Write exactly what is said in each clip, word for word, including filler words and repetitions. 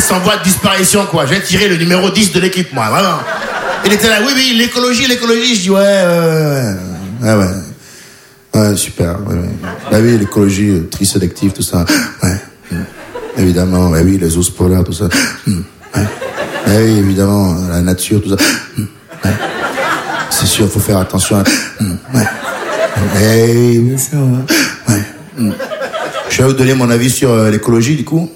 S en voie de disparition, quoi. J'ai tiré le numéro dix de l'équipe, moi, vraiment. Il était là, oui, oui, l'écologie, l'écologie. Je dis, ouais, ouais, ouais, ouais. Ouais, super. Ouais, ouais. Bah oui, l'écologie, euh, tri sélectif, tout ça. Ouais. Mmh. Évidemment, bah oui, les ours polaires, tout ça. Mmh. Ouais. Bah oui, évidemment, la nature, tout ça. Mmh. Ouais. C'est sûr, faut faire attention. À... Mmh. Ouais. Ouais, oui, bien sûr. Ouais. Mmh. Je vais vous donner mon avis sur euh, l'écologie, du coup.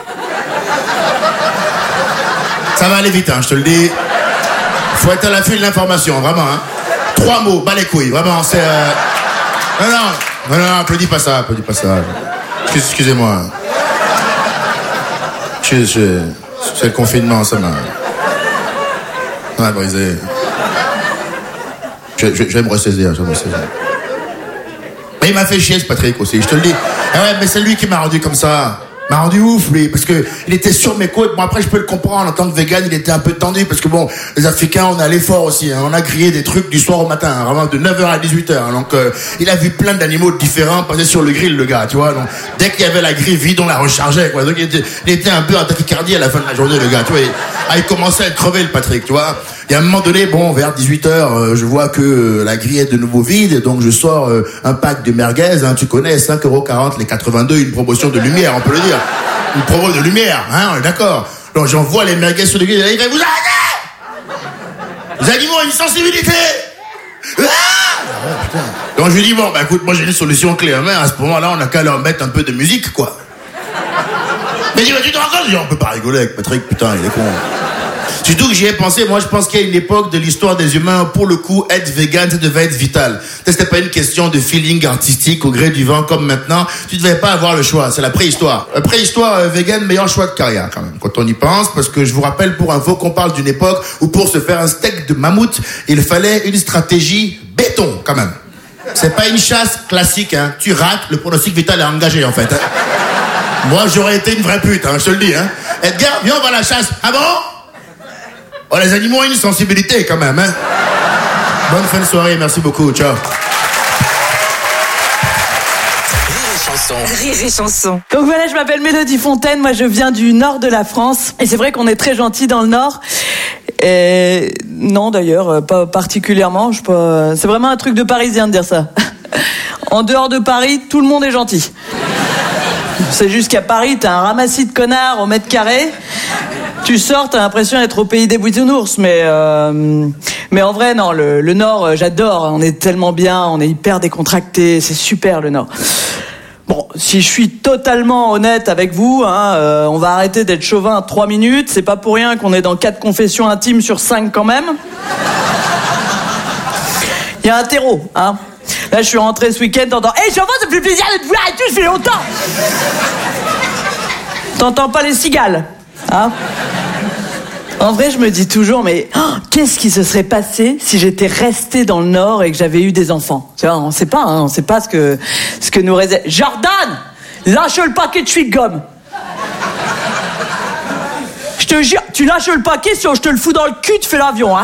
Ça va aller vite, hein, je te le dis. Faut être à l'affût de l'information, vraiment. Hein. Trois mots, bas les couilles, vraiment, c'est... Euh... Non, non, non, non, applaudis pas ça, applaudis pas ça. Excuse, excusez-moi. Je, je, c'est le confinement, ça m'a... Ça m'a brisé. Je, je, je vais me ressaisir, je vais me ressaisir. Mais il m'a fait chier, ce Patrick, aussi, je te le dis. Ah ouais, mais c'est lui qui m'a rendu comme ça. M'a rendu ouf, lui, parce que il était sur mes côtes. Bon, après, je peux le comprendre. En tant que vegan, il était un peu tendu, parce que bon, les Africains, on est à l'effort aussi. Hein. On a grillé des trucs du soir au matin, hein, vraiment de neuf heures à dix-huit heures. Hein. Donc, euh, il a vu plein d'animaux différents passer sur le grill, le gars, tu vois. Donc, dès qu'il y avait la grille vide, on la rechargeait, quoi. Donc, il était, il était un peu en tachycardie à la fin de la journée, le gars, tu vois. Il, ah, il commençait à être crevé, le Patrick, tu vois. Et à un moment donné, bon, vers dix-huit heures, euh, je vois que euh, la grille est de nouveau vide, donc je sors euh, un pack de merguez, hein, tu connais, cinq euros quarante les quatre-vingt-deux, une promotion de lumière, on peut le dire. Une promo de lumière, hein, on est d'accord. Donc j'envoie les merguez sur le grille, il va vous arrêter. Les animaux ont une sensibilité. Ah ah, putain. Donc je lui dis, bon, bah écoute, moi j'ai une solution clé en main, à ce moment-là, on a qu'à leur mettre un peu de musique, quoi. Mais dis, bah, tu te rends compte, je dis, on peut pas rigoler avec Patrick, putain, il est con. Surtout que j'y ai pensé, moi je pense qu'il y a une époque de l'histoire des humains, pour le coup, être vegan, ça devait être vital. C'était pas une question de feeling artistique au gré du vent comme maintenant. Tu devais pas avoir le choix, c'est la préhistoire. La préhistoire, euh, vegan, meilleur choix de carrière quand même, quand on y pense, parce que je vous rappelle pour info qu'on parle d'une époque où pour se faire un steak de mammouth, il fallait une stratégie béton quand même. C'est pas une chasse classique, hein. Tu rates, le pronostic vital est engagé en fait. Hein. Moi j'aurais été une vraie pute, hein, je te le dis. Hein. Edgar, viens on va à la chasse. Ah bon? Oh, les animaux ont une sensibilité quand même, hein. Bonne fin de soirée, merci beaucoup, ciao. Rire et chanson. Rire et chanson. Donc voilà, je m'appelle Mélodie Fontaine, moi je viens du nord de la France, et c'est vrai qu'on est très gentil dans le nord. Et non d'ailleurs, pas particulièrement, je pas... c'est vraiment un truc de Parisien de dire ça. En dehors de Paris, tout le monde est gentil. C'est juste qu'à Paris, t'as un ramassis de connards au mètre carré. Tu sors, t'as l'impression d'être au pays des bisounours, mais euh, mais en vrai non, le, le Nord, j'adore. On est tellement bien, on est hyper décontracté, c'est super le Nord. Bon, si je suis totalement honnête avec vous, hein, euh, on va arrêter d'être chauvin trois minutes. C'est pas pour rien qu'on est dans quatre confessions intimes sur cinq quand même. Il y a un terreau, hein. Là, je suis rentré ce week-end, t'entends. Hé, hey, chauvin, ça me fait plaisir de te voir et tout, ça fait longtemps. T'entends pas les cigales, hein. En vrai, je me dis toujours, mais oh, qu'est-ce qui se serait passé si j'étais restée dans le Nord et que j'avais eu des enfants? Tu vois, on sait pas, hein, on sait pas ce que ce que nous réserve. Jordan, lâche le paquet de chewing-gum. Je te jure, tu lâches le paquet, sinon je te le fous dans le cul, tu fais l'avion, hein.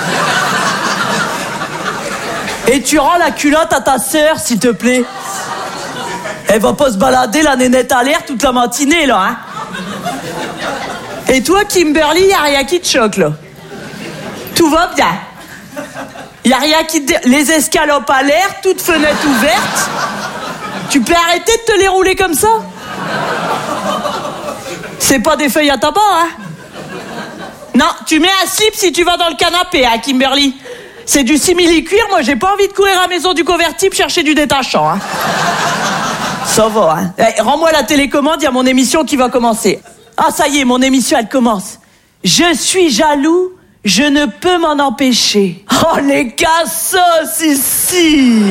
Et tu rends la culotte à ta sœur, s'il te plaît. Elle va pas se balader la nénette à l'air toute la matinée, là, hein. Et toi, Kimberly, y a rien qui te choque, là. Tout va bien. Y a rien qui te... Dé... Les escalopes à l'air, toutes fenêtres ouvertes. Tu peux arrêter de te les rouler comme ça? C'est pas des feuilles à tabac, hein. Non, tu mets un slip si tu vas dans le canapé, hein, Kimberly. C'est du simili-cuir, moi j'ai pas envie de courir à la maison du convertible chercher du détachant, hein. Ça va, hein. Hey, rends-moi la télécommande, il y a mon émission qui va commencer. Ah, ça y est, mon émission, elle commence. Je suis jaloux, je ne peux m'en empêcher. Oh, les cassos ici.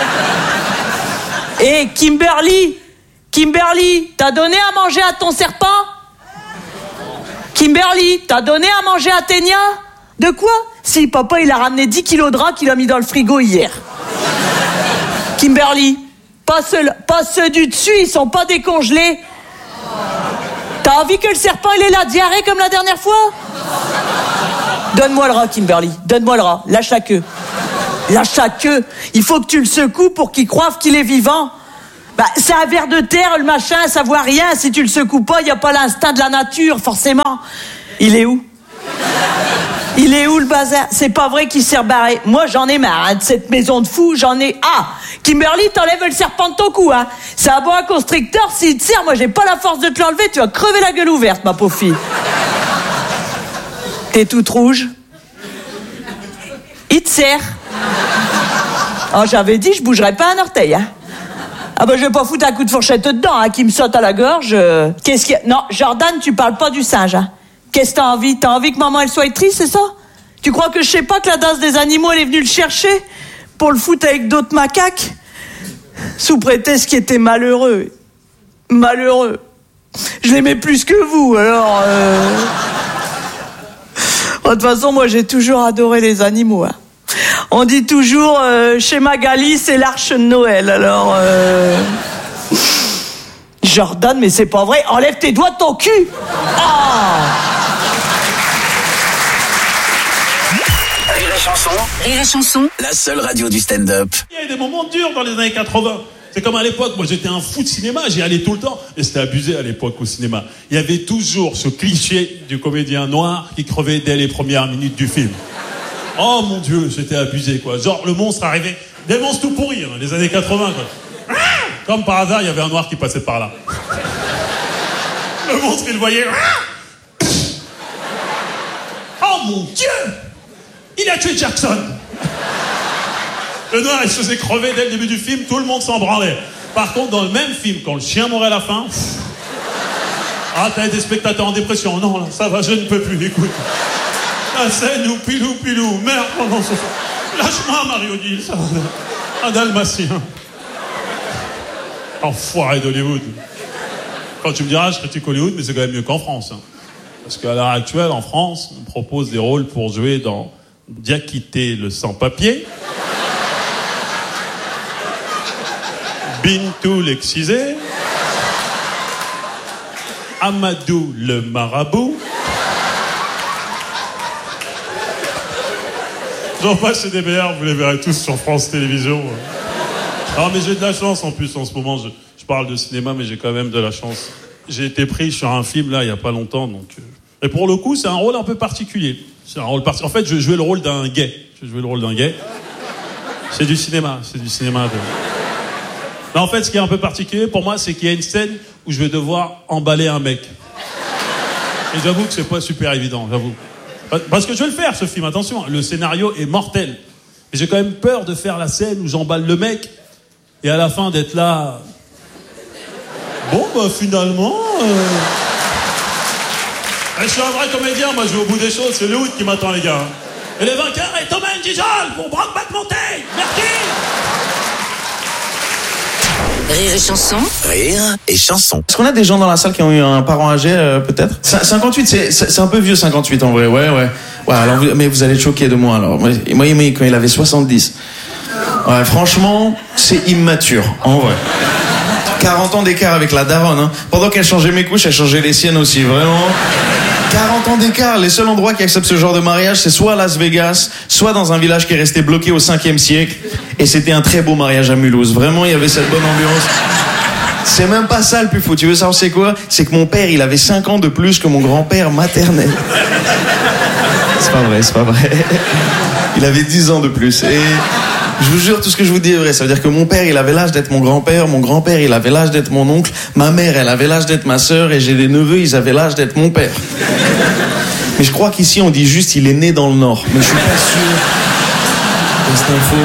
Et Kimberly, Kimberly, t'as donné à manger à ton serpent? Kimberly, t'as donné à manger à Ténia? De quoi? Si, papa, il a ramené dix kilos de rats qu'il a mis dans le frigo hier. Kimberly, pas ceux, pas ceux du dessus, ils sont pas décongelés. T'as envie que le serpent, il ait la diarrhée comme la dernière fois? Donne-moi le rat, Kimberly. Donne-moi le rat. Lâche la queue. Lâche la queue. Il faut que tu le secoues pour qu'il croive qu'il est vivant. Bah, c'est un ver de terre, le machin, ça voit rien. Si tu le secoues pas, y a pas l'instinct de la nature, forcément. Il est où? Il est où le bazar? C'est pas vrai qu'il s'est rebarré. Moi, j'en ai marre, hein, de cette maison de fous, j'en ai... Ah, Kimberly, t'enlèves le serpent de ton cou, hein. C'est un boa constricteur, s'il te serre, moi, j'ai pas la force de te l'enlever, tu vas crever la gueule ouverte, ma pauvre fille. T'es toute rouge. Il te serre. Oh, j'avais dit, je bougerais pas un orteil, hein. Ah bah, je vais pas foutre un coup de fourchette dedans, hein, qui me saute à la gorge. Euh... Qu'est-ce qu'il y a? Non, Jordan, tu parles pas du singe, hein. Qu'est-ce que t'as envie? T'as envie que maman, elle soit triste, c'est ça? Tu crois que je sais pas que la danse des animaux, elle est venue le chercher pour le foutre avec d'autres macaques? Sous prétexte qu'il était malheureux. Malheureux. Je l'aimais plus que vous, alors... Euh... De toute façon, moi, j'ai toujours adoré les animaux, hein. On dit toujours, euh, chez Magali, c'est l'arche de Noël, alors... Euh... Jordan, mais c'est pas vrai, enlève tes doigts de ton cul. Oh. Rire et chanson. Rire et chanson. La seule radio du stand-up. Il y a eu des moments durs dans les années quatre-vingts. C'est comme à l'époque, moi j'étais un fou de cinéma, j'y allais tout le temps. Et c'était abusé à l'époque au cinéma. Il y avait toujours ce cliché du comédien noir qui crevait dès les premières minutes du film. Oh mon Dieu, j'étais abusé, quoi. Genre, le monstre arrivait, des monstres tout pourris, hein, les années quatre-vingts, quoi. Comme par hasard, il y avait un noir qui passait par là. Le monstre, il le voyait. Oh mon Dieu! Il a tué Jackson! Le noir, il se faisait crever dès le début du film, tout le monde s'en branlait. Par contre, dans le même film, quand le chien mourait à la fin... Ah, t'as des spectateurs en dépression. Non, là, ça va, je ne peux plus, écoute. La scène où pilou, pilou, merde, pendant ce soir. Lâche-moi, Mario Dill, ça va. Un dalmatien. Enfoiré d'Hollywood. Quand tu me diras, je critique Hollywood, mais c'est quand même mieux qu'en France. Hein. Parce qu'à l'heure actuelle, en France, on propose des rôles pour jouer dans Diakité le sans-papier, Bintou l'excisé, Amadou le marabout. J'en passe chez D B R, vous les verrez tous sur France Télévisions. Alors, mais j'ai de la chance en plus en ce moment. Je, je parle de cinéma, mais j'ai quand même de la chance. J'ai été pris sur un film là il y a pas longtemps, donc. Euh... Et pour le coup, c'est un rôle un peu particulier. C'est un rôle parti... En fait, je vais jouer le rôle d'un gay. Je vais jouer le rôle d'un gay. C'est du cinéma, c'est du cinéma. De... Mais en fait, ce qui est un peu particulier pour moi, c'est qu'il y a une scène où je vais devoir emballer un mec. Et j'avoue que c'est pas super évident, j'avoue. Parce que je vais le faire, ce film. Attention, le scénario est mortel. Mais j'ai quand même peur de faire la scène où j'emballe le mec. Et à la fin d'être là... Bon, bah finalement... Euh... Je suis un vrai comédien, moi je vais au bout des choses, c'est le Hood qui m'attend les gars. Et les vainqueurs, et Thomas Njijol pour Brokeback Mountain. Merci. Rire et chanson. Rire et chanson. Est-ce qu'on a des gens dans la salle qui ont eu un parent âgé, euh, peut-être? cinquante-huit, c'est, c'est un peu vieux, cinquante-huit en vrai, ouais, ouais. Ouais, alors, vous, mais vous allez être choqués de moi alors. Moi, moi, quand il avait soixante-dix. Ouais, franchement, c'est immature, en vrai. quarante ans d'écart avec la daronne, hein. Pendant qu'elle changeait mes couches, elle changeait les siennes aussi, vraiment. quarante ans d'écart, les seuls endroits qui acceptent ce genre de mariage, c'est soit à Las Vegas, soit dans un village qui est resté bloqué au cinquième siècle. Et c'était un très beau mariage à Mulhouse. Vraiment, il y avait cette bonne ambiance. C'est même pas ça le plus fou. Tu veux savoir c'est quoi? C'est que mon père, il avait cinq ans de plus que mon grand-père maternel. C'est pas vrai, c'est pas vrai. Il avait dix ans de plus. Et je vous jure, tout ce que je vous dis est vrai. Ça veut dire que mon père, il avait l'âge d'être mon grand-père. Mon grand-père, il avait l'âge d'être mon oncle. Ma mère, elle avait l'âge d'être ma sœur. Et j'ai des neveux, ils avaient l'âge d'être mon père. Mais je crois qu'ici, on dit juste il est né dans le Nord. Mais je suis pas sûr de cette info.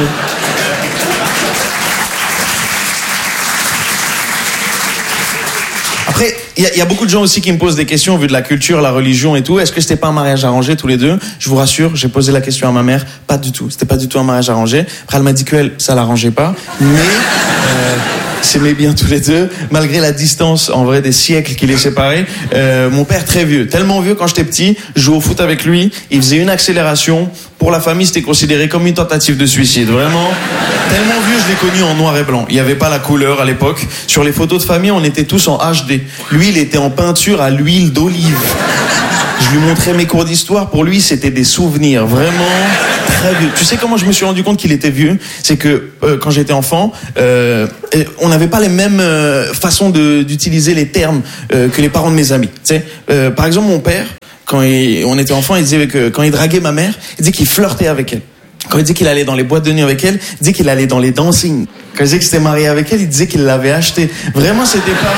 Après, il y, y a beaucoup de gens aussi qui me posent des questions vu de la culture, la religion et tout. Est-ce que c'était pas un mariage arrangé tous les deux? Je vous rassure, j'ai posé la question à ma mère. Pas du tout. C'était pas du tout un mariage arrangé. Après, elle m'a dit qu'elle, ça l'arrangeait pas. Mais euh, s'aimaient bien tous les deux, malgré la distance, en vrai, des siècles qui les séparaient. Euh, mon père, très vieux. Tellement vieux, quand j'étais petit, je jouais au foot avec lui. Il faisait une accélération. Pour la famille, c'était considéré comme une tentative de suicide. Vraiment. Tellement vieux, je l'ai connu en noir et blanc. Il n'y avait pas la couleur à l'époque. Sur les photos de famille, on était tous en H D. Lui, il était en peinture à l'huile d'olive. Je lui montrais mes cours d'histoire. Pour lui, c'était des souvenirs vraiment très vieux. Tu sais comment je me suis rendu compte qu'il était vieux ? C'est que euh, quand j'étais enfant, euh, on n'avait pas les mêmes euh, façons de, d'utiliser les termes euh, que les parents de mes amis. Tu sais, euh, par exemple, mon père, quand il, on était enfant, il disait que quand il draguait ma mère, il disait qu'il flirtait avec elle. Quand il disait qu'il allait dans les boîtes de nuit avec elle, il disait qu'il allait dans les dancing. Quand il disait qu'il s'était marié avec elle, il disait qu'il l'avait acheté. Vraiment, c'était pas...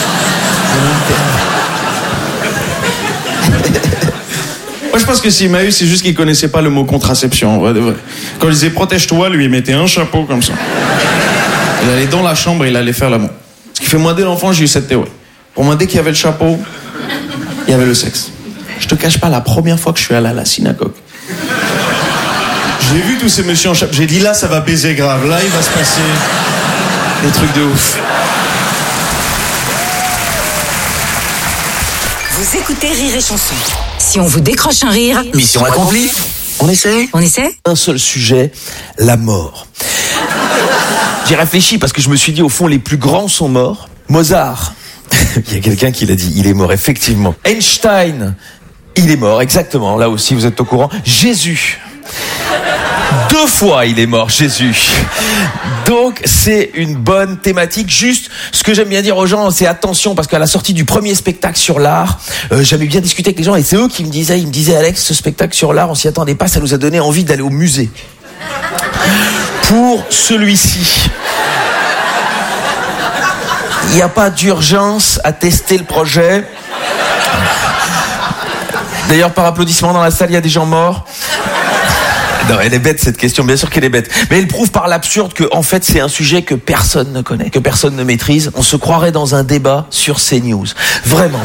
Moi, je pense que s'il m'a eu, c'est juste qu'il connaissait pas le mot contraception, en vrai de vrai. Quand il disait protège-toi, lui, il mettait un chapeau comme ça. Il allait dans la chambre et il allait faire l'amour. Ce qui fait, moi, dès l'enfant, j'ai eu cette théorie. Pour moi, dès qu'il y avait le chapeau, il y avait le sexe. Je te cache pas, la première fois que je suis allé à la synagogue, j'ai vu tous ces messieurs en chapeau. J'ai dit, là, ça va baiser grave. Là, il va se passer des trucs de ouf. Vous écoutez Rire et Chanson. Si on vous décroche un rire, mission accomplie. On essaie On essaie Un seul sujet, la mort. J'ai réfléchi parce que je me suis dit, au fond, les plus grands sont morts. Mozart, il y a quelqu'un qui l'a dit, il est mort, effectivement. Einstein, il est mort, exactement, là aussi, vous êtes au courant. Jésus, deux fois il est mort, Jésus. Donc c'est une bonne thématique. Juste, ce que j'aime bien dire aux gens, c'est attention, parce qu'à la sortie du premier spectacle sur l'art, euh, j'avais bien discuté avec les gens, et c'est eux qui me disaient, ils me disaient, Alex, ce spectacle sur l'art, on s'y attendait pas, ça nous a donné envie d'aller au musée. Pour celui-ci, il n'y a pas d'urgence à tester le projet. D'ailleurs, par applaudissement dans la salle, il y a des gens morts. Non, elle est bête cette question, bien sûr qu'elle est bête. Mais elle prouve par l'absurde que, en fait, c'est un sujet que personne ne connaît, que personne ne maîtrise. On se croirait dans un débat sur CNews. Vraiment.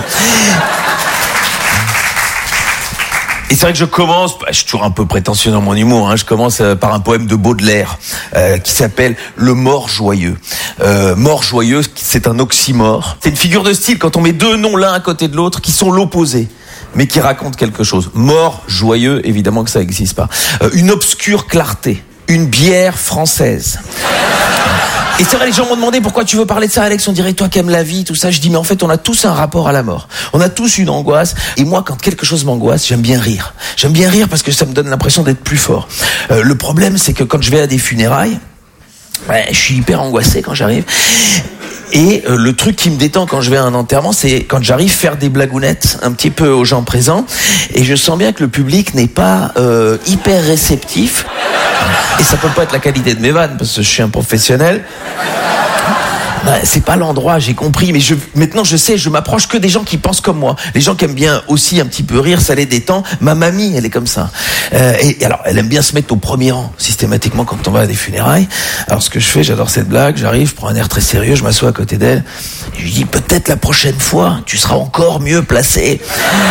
Et c'est vrai que je commence, bah, je suis toujours un peu prétentieux dans mon humour, hein, je commence euh, par un poème de Baudelaire euh, qui s'appelle Le Mort Joyeux. Euh, Mort Joyeux, c'est un oxymore. C'est une figure de style quand on met deux noms l'un à côté de l'autre qui sont l'opposé, mais qui racontent quelque chose. Mort Joyeux, évidemment que ça n'existe pas. Euh, une obscure clarté, une bière française. Et c'est vrai, les gens m'ont demandé pourquoi tu veux parler de ça, Alex, on dirait toi qui aimes la vie, tout ça. Je dis, mais en fait, on a tous un rapport à la mort. On a tous une angoisse. Et moi, quand quelque chose m'angoisse, j'aime bien rire. J'aime bien rire parce que ça me donne l'impression d'être plus fort. Euh, le problème, c'est que quand je vais à des funérailles, ouais, je suis hyper angoissé quand j'arrive. Et euh, le truc qui me détend quand je vais à un enterrement, c'est quand j'arrive faire des blagounettes un petit peu aux gens présents. Et je sens bien que le public n'est pas euh, hyper réceptif. Et ça peut pas être la qualité de mes vannes, parce que je suis un professionnel. Ouais, c'est pas l'endroit, j'ai compris, mais je, maintenant je sais, je m'approche que des gens qui pensent comme moi. Les gens qui aiment bien aussi un petit peu rire, ça les détend. Ma mamie, elle est comme ça. Euh, et, et alors, elle aime bien se mettre au premier rang, systématiquement, quand on va à des funérailles. Alors, ce que je fais, j'adore cette blague, j'arrive, je prends un air très sérieux, je m'assois à côté d'elle, et je lui dis, peut-être la prochaine fois, tu seras encore mieux placé.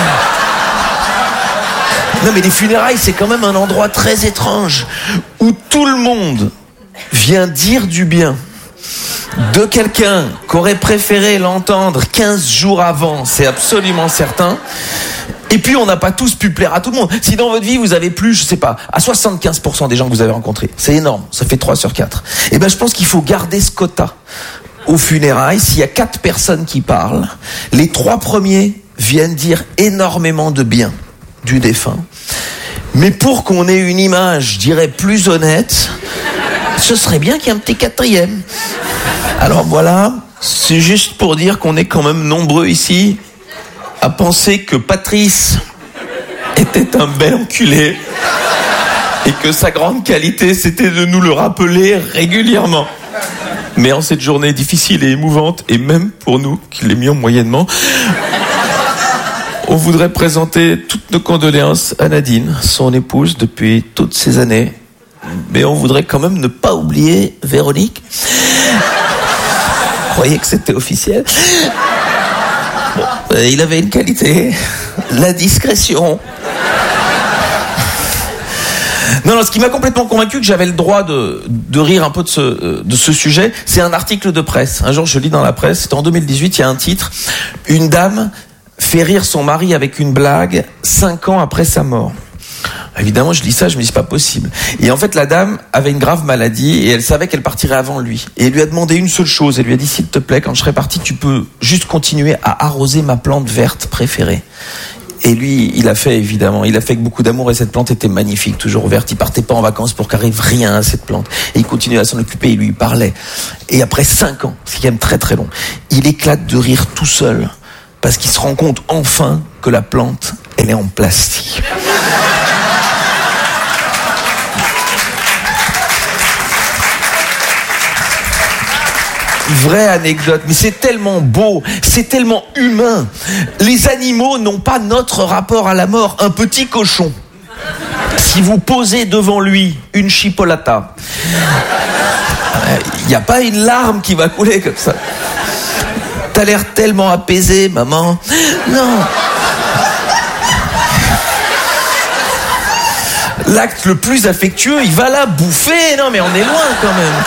Non, mais les funérailles, c'est quand même un endroit très étrange, où tout le monde vient dire du bien de quelqu'un qu'aurait préféré l'entendre quinze jours avant, c'est absolument certain. Et puis on n'a pas tous pu plaire à tout le monde. Si dans votre vie vous avez plu, je sais pas, à soixante-quinze pour cent des gens que vous avez rencontrés, c'est énorme, ça fait trois sur quatre. Et ben je pense qu'il faut garder ce quota. Aux funérailles, s'il y a quatre personnes qui parlent, les trois premiers viennent dire énormément de bien du défunt. Mais pour qu'on ait une image, je dirais, plus honnête, ce serait bien qu'il y ait un petit quatrième. Alors voilà, c'est juste pour dire qu'on est quand même nombreux ici à penser que Patrice était un bel enculé et que sa grande qualité, c'était de nous le rappeler régulièrement. Mais en cette journée difficile et émouvante, et même pour nous qui l'aimions moyennement, on voudrait présenter toutes nos condoléances à Nadine, son épouse depuis toutes ces années. Mais on voudrait quand même ne pas oublier Véronique. Vous croyez que c'était officiel ? Bon, euh, il avait une qualité, la discrétion. Non, non, ce qui m'a complètement convaincu que j'avais le droit de, de rire un peu de ce, de ce sujet, c'est un article de presse. Un jour, je lis dans la presse, c'était en deux mille dix-huit, il y a un titre, « Une dame fait rire son mari avec une blague cinq ans après sa mort ». Évidemment, je lis ça, je me dis, c'est pas possible. Et en fait, la dame avait une grave maladie et elle savait qu'elle partirait avant lui. Et elle lui a demandé une seule chose. Elle lui a dit, s'il te plaît, quand je serai parti, tu peux juste continuer à arroser ma plante verte préférée. Et lui, il a fait évidemment, il a fait avec beaucoup d'amour et cette plante était magnifique, toujours verte. Il partait pas en vacances pour qu'arrive rien à cette plante. Et il continuait à s'en occuper, il lui parlait. Et après cinq ans, c'est quand même très très long, il éclate de rire tout seul parce qu'il se rend compte enfin que la plante, elle est en plastique. Vraie anecdote, mais c'est tellement beau, c'est tellement humain. Les animaux n'ont pas notre rapport à la mort. Un petit cochon, si vous posez devant lui une chipolata, il n'y a pas une larme qui va couler comme ça. T'as l'air tellement apaisé, maman. Non. L'acte le plus affectueux, il va la bouffer. Non, mais on est loin quand même.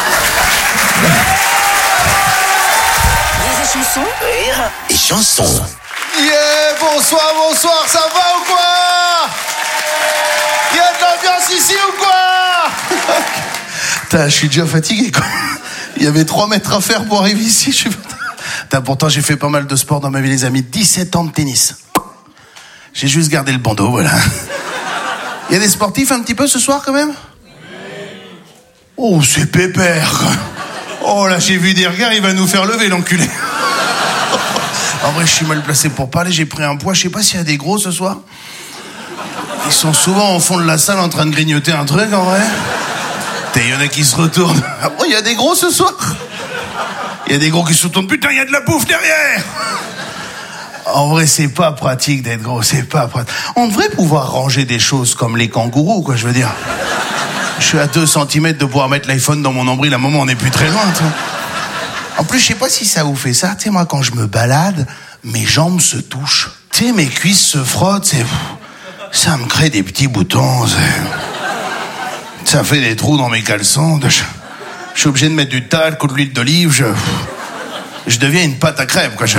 Chanson, rire et chanson. Yeah, bonsoir, bonsoir, ça va ou quoi? Il y a de l'ambiance ici ou quoi? Putain, je suis déjà fatigué quoi. Il y avait trois mètres à faire pour arriver ici. Je suis... Putain, pourtant j'ai fait pas mal de sport dans ma vie les amis. dix-sept ans de tennis. J'ai juste gardé le bandeau, voilà. Il y a des sportifs un petit peu ce soir quand même? Oh, c'est pépère. Oh là, j'ai vu des regards, il va nous faire lever l'enculé. En vrai, je suis mal placé pour parler, j'ai pris un poids, je sais pas s'il y a des gros ce soir. Ils sont souvent au fond de la salle en train de grignoter un truc, en vrai. Il y en a qui se retournent. Oh, il y a des gros ce soir. Il y a des gros qui se retournent. Putain, il y a de la bouffe derrière. En vrai, c'est pas pratique d'être gros, c'est pas pratique. On devrait pouvoir ranger des choses comme les kangourous, quoi, je veux dire. Je suis à deux centimètres de pouvoir mettre l'iPhone dans mon nombril, à un moment, on n'est plus très loin, tu vois. En plus, je sais pas si ça vous fait ça. Tu sais, moi, quand je me balade, mes jambes se touchent. Tu sais, mes cuisses se frottent. C'est... Ça me crée des petits boutons. C'est... Ça fait des trous dans mes caleçons. Je... je suis obligé de mettre du talc ou de l'huile d'olive. Je... je deviens une pâte à crème, quoi. Je...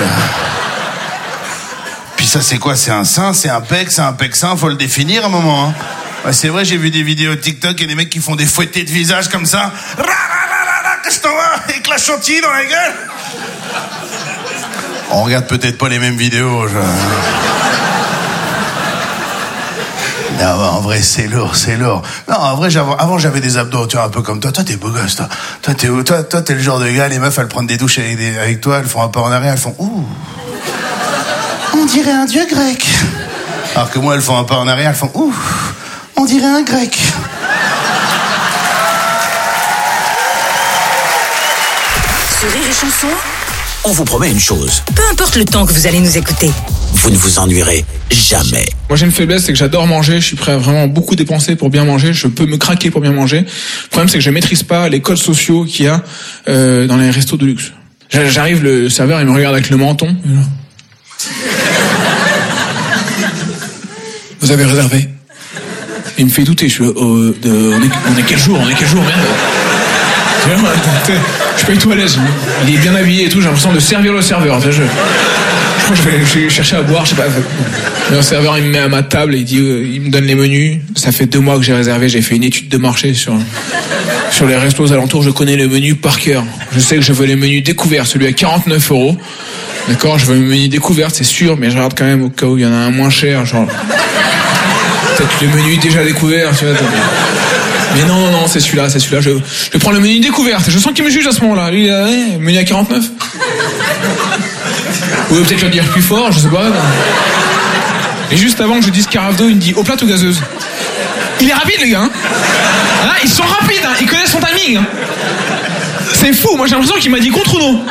Puis ça, c'est quoi? C'est un sein, c'est un pec, c'est un pec-sein. Faut le définir à un moment. Hein. Ouais, c'est vrai, j'ai vu des vidéos TikTok et des mecs qui font des fouettés de visage comme ça. Que je t'envoie avec la chantilly dans la gueule. On regarde peut-être pas les mêmes vidéos. Je... Non, en vrai, c'est lourd, c'est lourd. Non, en vrai, j'avais, avant, j'avais des abdos, tu vois, un peu comme toi. Toi, t'es beau gosse, toi. Toi, t'es, toi, toi, t'es le genre de gars, les meufs, elles prennent des douches avec, des, avec toi, elles font un pas en arrière, elles font ouh. On dirait un dieu grec. Alors que moi, elles font un pas en arrière, elles font ouh. On dirait un grec. Sur Rire et Chanson, on vous promet une chose. Peu importe le temps que vous allez nous écouter, vous ne vous ennuierez jamais. Moi j'ai une faiblesse, c'est que j'adore manger, je suis prêt à vraiment beaucoup dépenser pour bien manger, je peux me craquer pour bien manger. Le problème c'est que je maîtrise pas les codes sociaux qu'il y a euh, dans les restos de luxe. J'arrive, le serveur il me regarde avec le menton. Vous avez réservé? Il me fait douter, je suis euh, de, on, est, on est quel jour, on est quel jour, merde. Je suis pas du tout à l'aise. Il est bien habillé et tout, j'ai l'impression de servir le serveur. Je, je crois que je vais, je vais chercher à boire, je sais pas. Le serveur il me met à ma table et il dit, euh, il me donne les menus. Ça fait deux mois que j'ai réservé, j'ai fait une étude de marché sur sur les restos aux alentours, je connais le menu par cœur. Je sais que je veux les menus découverts, celui à quarante-neuf euros. D'accord, je veux le menu découvert, c'est sûr, mais je regarde quand même au cas où il y en a un moins cher, genre peut-être le menu déjà découvert, tu vois. Mais non, non, non, c'est celui-là, c'est celui-là. Je, je prends le menu découverte. Je sens qu'il me juge à ce moment-là. Lui, il a, ouais, menu à quarante-neuf. Ou peut-être le dire plus fort, je sais pas. Non. Et juste avant que je dise carafe d'eau, il me dit eau plate ou gazeuse. Il est rapide, le gars. Hein, hein, ils sont rapides, hein, ils connaissent son timing. Hein. C'est fou, moi j'ai l'impression qu'il m'a dit contre ou non.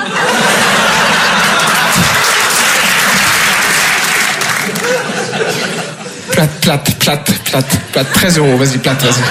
Plate, plate, plate, plate, plate, treize euros, vas-y, plate, vas-y.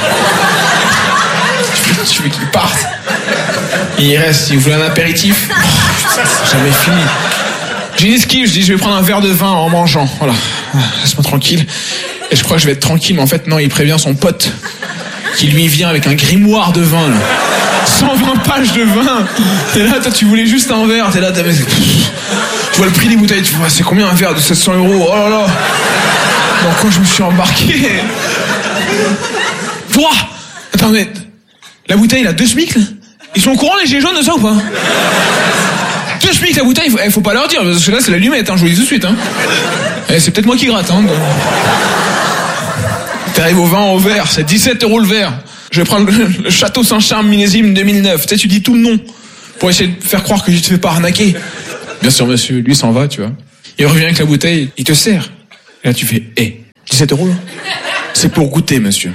Je veux qu'il parte. Il reste, si vous voulez un apéritif, oh, c'est jamais fini. J'ai une esquive, je dis je vais prendre un verre de vin en mangeant, voilà, laisse-moi tranquille. Et je crois que je vais être tranquille, mais en fait non, il prévient son pote qui lui vient avec un grimoire de vin, là. cent vingt pages de vin. Et là, toi, tu voulais juste un verre, t'es là, t'as... Tu vois le prix des bouteilles, tu vois, c'est combien un verre de sept cents euros? Oh là là. Donc quand je me suis embarqué... Wouah. Attends, mais... La bouteille, là, deux smic, là. Ils sont au courant, les gilets jaunes, de ça, ou pas? deux SMIC la bouteille, faut, eh, faut pas leur dire, parce que là c'est l'allumette, hein, je vous le dis tout de suite. Hein. Eh, c'est peut-être moi qui gratte. Hein. T'arrives au vin au verre, c'est dix-sept euros le verre. Je vais prendre le, le Château Saint-Charles millésime deux mille neuf. Tu sais, tu dis tout le nom pour essayer de faire croire que je te fais pas arnaquer. Bien sûr, monsieur, lui s'en va, tu vois. Il revient avec la bouteille, il te sert. Et là, tu fais, hé, hey, dix-sept euros, là. C'est pour goûter, monsieur.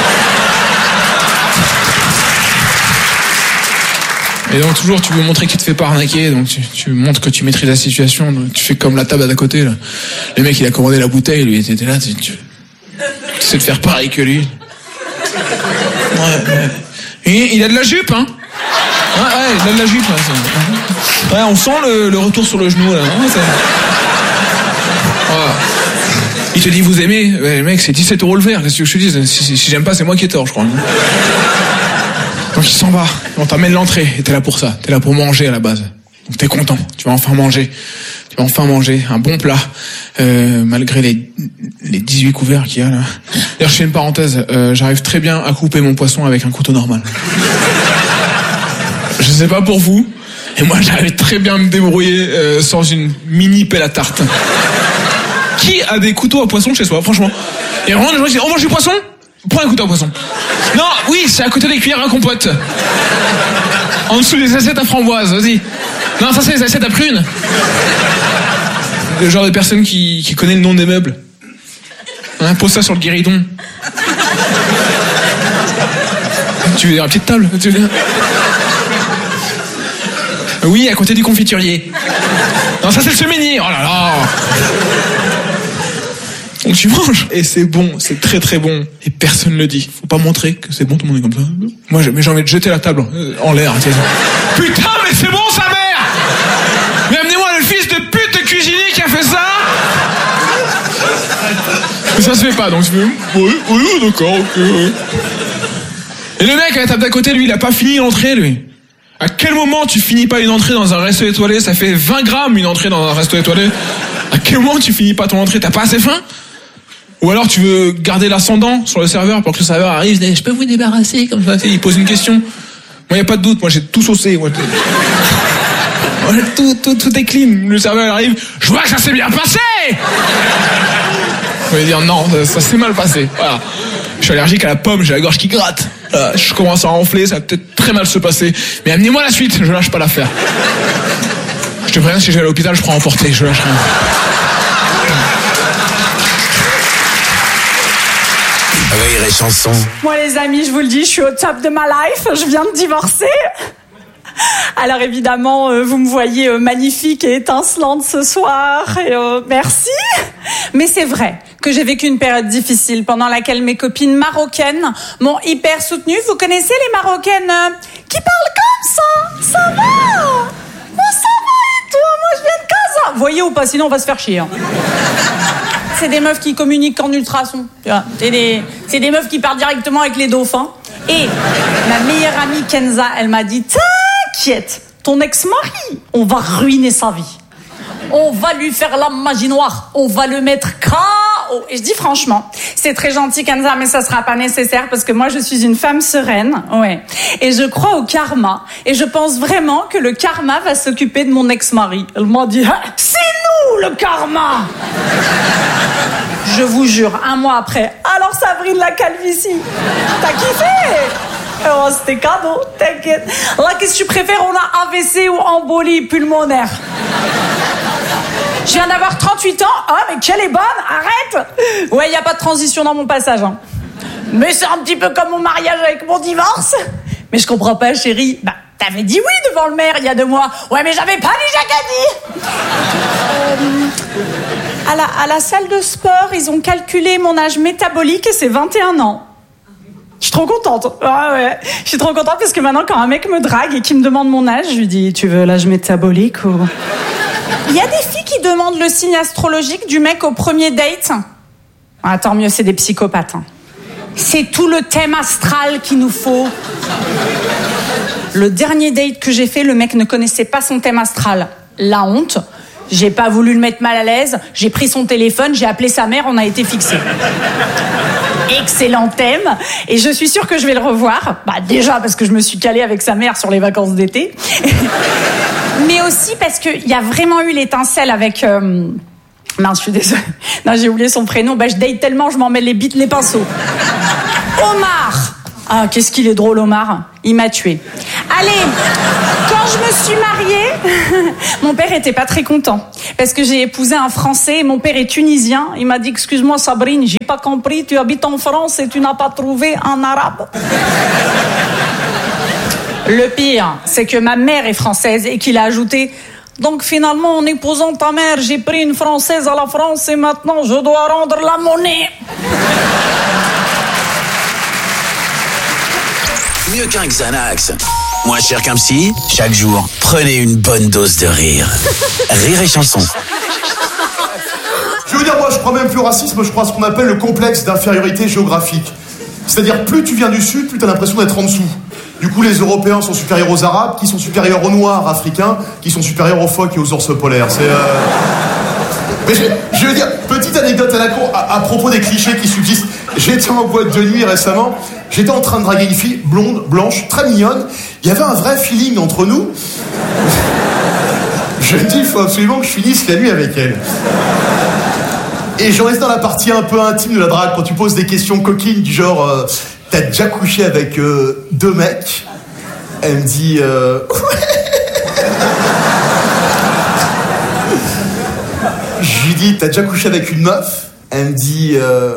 Et donc, toujours, tu veux montrer que tu te fais pas arnaquer, donc tu, tu montres que tu maîtrises la situation, donc tu fais comme la table d'à côté, là. Le mec, il a commandé la bouteille, lui, il était là, tu, tu, tu sais de faire pareil que lui. Ouais, ouais. Et il a de la jupe, hein. Ouais, ouais, il a de la jupe, là. Ouais, on sent le, le retour sur le genou, là. Ouais, c'est... Ouais. Il te dit, vous aimez? Ouais, mec, c'est dix-sept euros le verre, qu'est-ce que je te dis? Si, si, si j'aime pas, c'est moi qui ai tort, je crois. Donc il s'en va, on t'amène l'entrée, et t'es là pour ça, t'es là pour manger à la base. Donc t'es content, tu vas enfin manger, tu vas enfin manger un bon plat, euh, malgré les, les dix-huit couverts qu'il y a là. D'ailleurs, je fais une parenthèse, euh, j'arrive très bien à couper mon poisson avec un couteau normal. Je sais pas pour vous, et moi j'arrive très bien à me débrouiller euh, sans une mini pelle à tarte. Qui a des couteaux à poisson chez soi, franchement? Et vraiment, les gens disent, on mange du poisson? Prends un couteau à poisson. Non, oui, c'est à côté des cuillères à compote. En dessous des assiettes à framboise, vas-y. Non, ça c'est les assiettes à prunes. Le genre de personne qui, qui connaît le nom des meubles. Hein, pose ça sur le guéridon. Tu veux dire la petite table, tu veux dire? Oui, à côté du confiturier. Non, ça c'est le semainier. Oh là là. Donc tu manges, et c'est bon, c'est très très bon, et personne ne le dit. Faut pas montrer que c'est bon, tout le monde est comme ça. Moi, j'ai, mais j'ai envie de jeter la table en l'air. Putain, mais c'est bon, sa mère! Mais amenez-moi le fils de pute de cuisinier qui a fait ça! Mais ça se fait pas, donc je fais, oui, oui, d'accord, ok, oui. Et le mec à la table d'à côté, lui, il a pas fini l'entrée, lui. À quel moment tu finis pas une entrée dans un resto étoilé? Ça fait vingt grammes une entrée dans un resto étoilé. À quel moment tu finis pas ton entrée? T'as pas assez faim? Ou alors tu veux garder l'ascendant sur le serveur pour que le serveur arrive, je peux vous débarrasser comme ça, il pose une question. Moi y a pas de doute, moi j'ai tout saucé, moi, moi tout, tout, tout est clean. Le serveur arrive, je vois que ça s'est bien passé. On va dire non, ça, ça s'est mal passé. Voilà. Je suis allergique à la pomme, j'ai la gorge qui gratte. Là, je commence à enfler, ça va peut-être très mal se passer. Mais amenez-moi la suite, je lâche pas l'affaire. Je te préviens, si je vais à l'hôpital, je prends emporter, je lâche rien. Rire et chanson. Moi les amis, je vous le dis, je suis au top de ma life, je viens de divorcer. Alors évidemment, euh, vous me voyez euh, magnifique et étincelante ce soir, et euh, merci. Mais c'est vrai que j'ai vécu une période difficile pendant laquelle mes copines marocaines m'ont hyper soutenue. Vous connaissez les Marocaines euh, qui parlent comme ça? Ça va? Moi ça va et toi? Moi je viens de Casa. Vous voyez ou pas? Sinon on va se faire chier. Hein. C'est des meufs qui communiquent qu'en ultrasons. C'est des, c'est des meufs qui partent directement avec les dauphins. Et ma meilleure amie Kenza, elle m'a dit, t'inquiète, ton ex-mari, on va ruiner sa vie. On va lui faire la magie noire. On va le mettre K O. Et je dis franchement, c'est très gentil Kenza, mais ça sera pas nécessaire parce que moi je suis une femme sereine. Ouais. Et je crois au karma. Et je pense vraiment que le karma va s'occuper de mon ex-mari. Elle m'a dit, ah, c'est nous le karma. Je vous jure, un mois après, alors Sabrine la calvitie, t'as kiffé? Oh, c'était cadeau, t'inquiète. Là, qu'est-ce que tu préfères? On a A V C ou embolie pulmonaire? Je viens d'avoir trente-huit ans. Ah, mais qu'elle est bonne, arrête. Ouais, il n'y a pas de transition dans mon passage. Hein. Mais c'est un petit peu comme mon mariage avec mon divorce. Mais je comprends pas, chérie. Bah, t'avais dit oui devant le maire il y a deux mois. Ouais, mais j'avais pas dit Jacadi. Euh, à, la, à la salle de sport, ils ont calculé mon âge métabolique et c'est vingt et un ans. Je suis trop contente. Ouais, ouais. Je suis trop contente parce que maintenant, quand un mec me drague et qu'il me demande mon âge, je lui dis, tu veux l'âge métabolique ou... Il y a des filles qui demandent le signe astrologique du mec au premier date. Ah, tant mieux, c'est des psychopathes. Hein. C'est tout le thème astral qu'il nous faut. Le dernier date que j'ai fait, le mec ne connaissait pas son thème astral. La honte. J'ai pas voulu le mettre mal à l'aise. J'ai pris son téléphone, j'ai appelé sa mère, on a été fixés. Excellent thème. Et je suis sûre que je vais le revoir. Bah, déjà parce que je me suis calée avec sa mère sur les vacances d'été. Mais aussi parce qu'il y a vraiment eu l'étincelle avec... Euh... Non, je suis désolée. Non, j'ai oublié son prénom. Bah, je date tellement, je m'en mets les bites, les pinceaux. Omar. Ah, qu'est-ce qu'il est drôle, Omar. Il m'a tué. Allez, quand je me suis mariée, mon père était pas très content. Parce que j'ai épousé un Français, mon père est tunisien. Il m'a dit, excuse-moi Sabrine, j'ai pas compris, tu habites en France et tu n'as pas trouvé un arabe. Le pire, c'est que ma mère est française et qu'il a ajouté... Donc finalement, en épousant ta mère, j'ai pris une Française à la France et maintenant je dois rendre la monnaie. Mieux qu'un Xanax, moins cher qu'un psy, chaque jour, prenez une bonne dose de rire. Rire et chanson. Je veux dire, moi je crois même plus au racisme, je crois à ce qu'on appelle le complexe d'infériorité géographique. C'est-à-dire, plus tu viens du Sud, plus tu as l'impression d'être en dessous. Du coup, les Européens sont supérieurs aux Arabes, qui sont supérieurs aux Noirs africains, qui sont supérieurs aux phoques et aux ours polaires. C'est... Euh... Mais je, je veux dire, petite anecdote à la con, à, à propos des clichés qui subsistent. J'étais en boîte de nuit récemment, j'étais en train de draguer une fille blonde, blanche, très mignonne. Il y avait un vrai feeling entre nous. Je me dis, il faut absolument que je finisse la nuit avec elle. Et j'en reste dans la partie un peu intime de la drague, quand tu poses des questions coquines du genre... Euh, T'as déjà couché avec euh, deux mecs? Elle me dit... Euh... Je lui dis, t'as déjà couché avec une meuf? Elle me dit... Euh...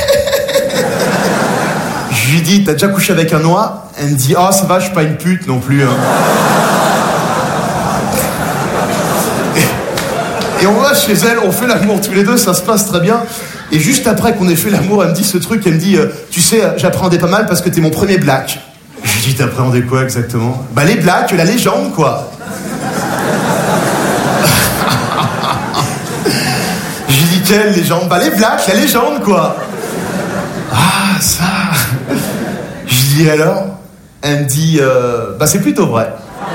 Je lui dis, t'as déjà couché avec un noir? Elle me dit, ah, oh, ça va, je suis pas une pute non plus. Hein. Et, et on va chez elle, on fait l'amour tous les deux, ça se passe très bien. Et juste après qu'on ait fait l'amour, elle me dit ce truc, elle me dit, euh, tu sais, j'appréhendais pas mal parce que t'es mon premier black. Je lui dis, t'appréhendais quoi exactement? Bah les blacks, la légende, quoi. Je lui dis, quelle légende? Bah les blacks, la légende, quoi. Ah, ça... Je lui dis, alors? Elle me dit, euh, bah c'est plutôt vrai.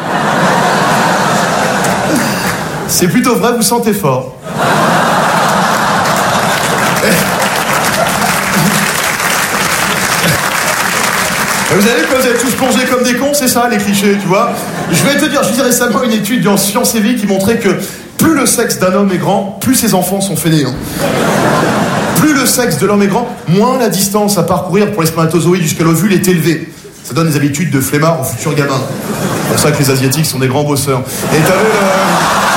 C'est plutôt vrai, vous sentez fort. Vous avez vu que vous êtes tous plongés comme des cons, c'est ça les clichés, tu vois? Je vais te dire, je disais récemment une étude en Sciences et Vie qui montrait que plus le sexe d'un homme est grand, plus ses enfants sont fainéants. Plus le sexe de l'homme est grand, moins la distance à parcourir pour les spermatozoïdes jusqu'à l'ovule est élevée. Ça donne des habitudes de flemmard aux futurs gamins. C'est pour ça que les Asiatiques sont des grands bosseurs. Et t'avais le...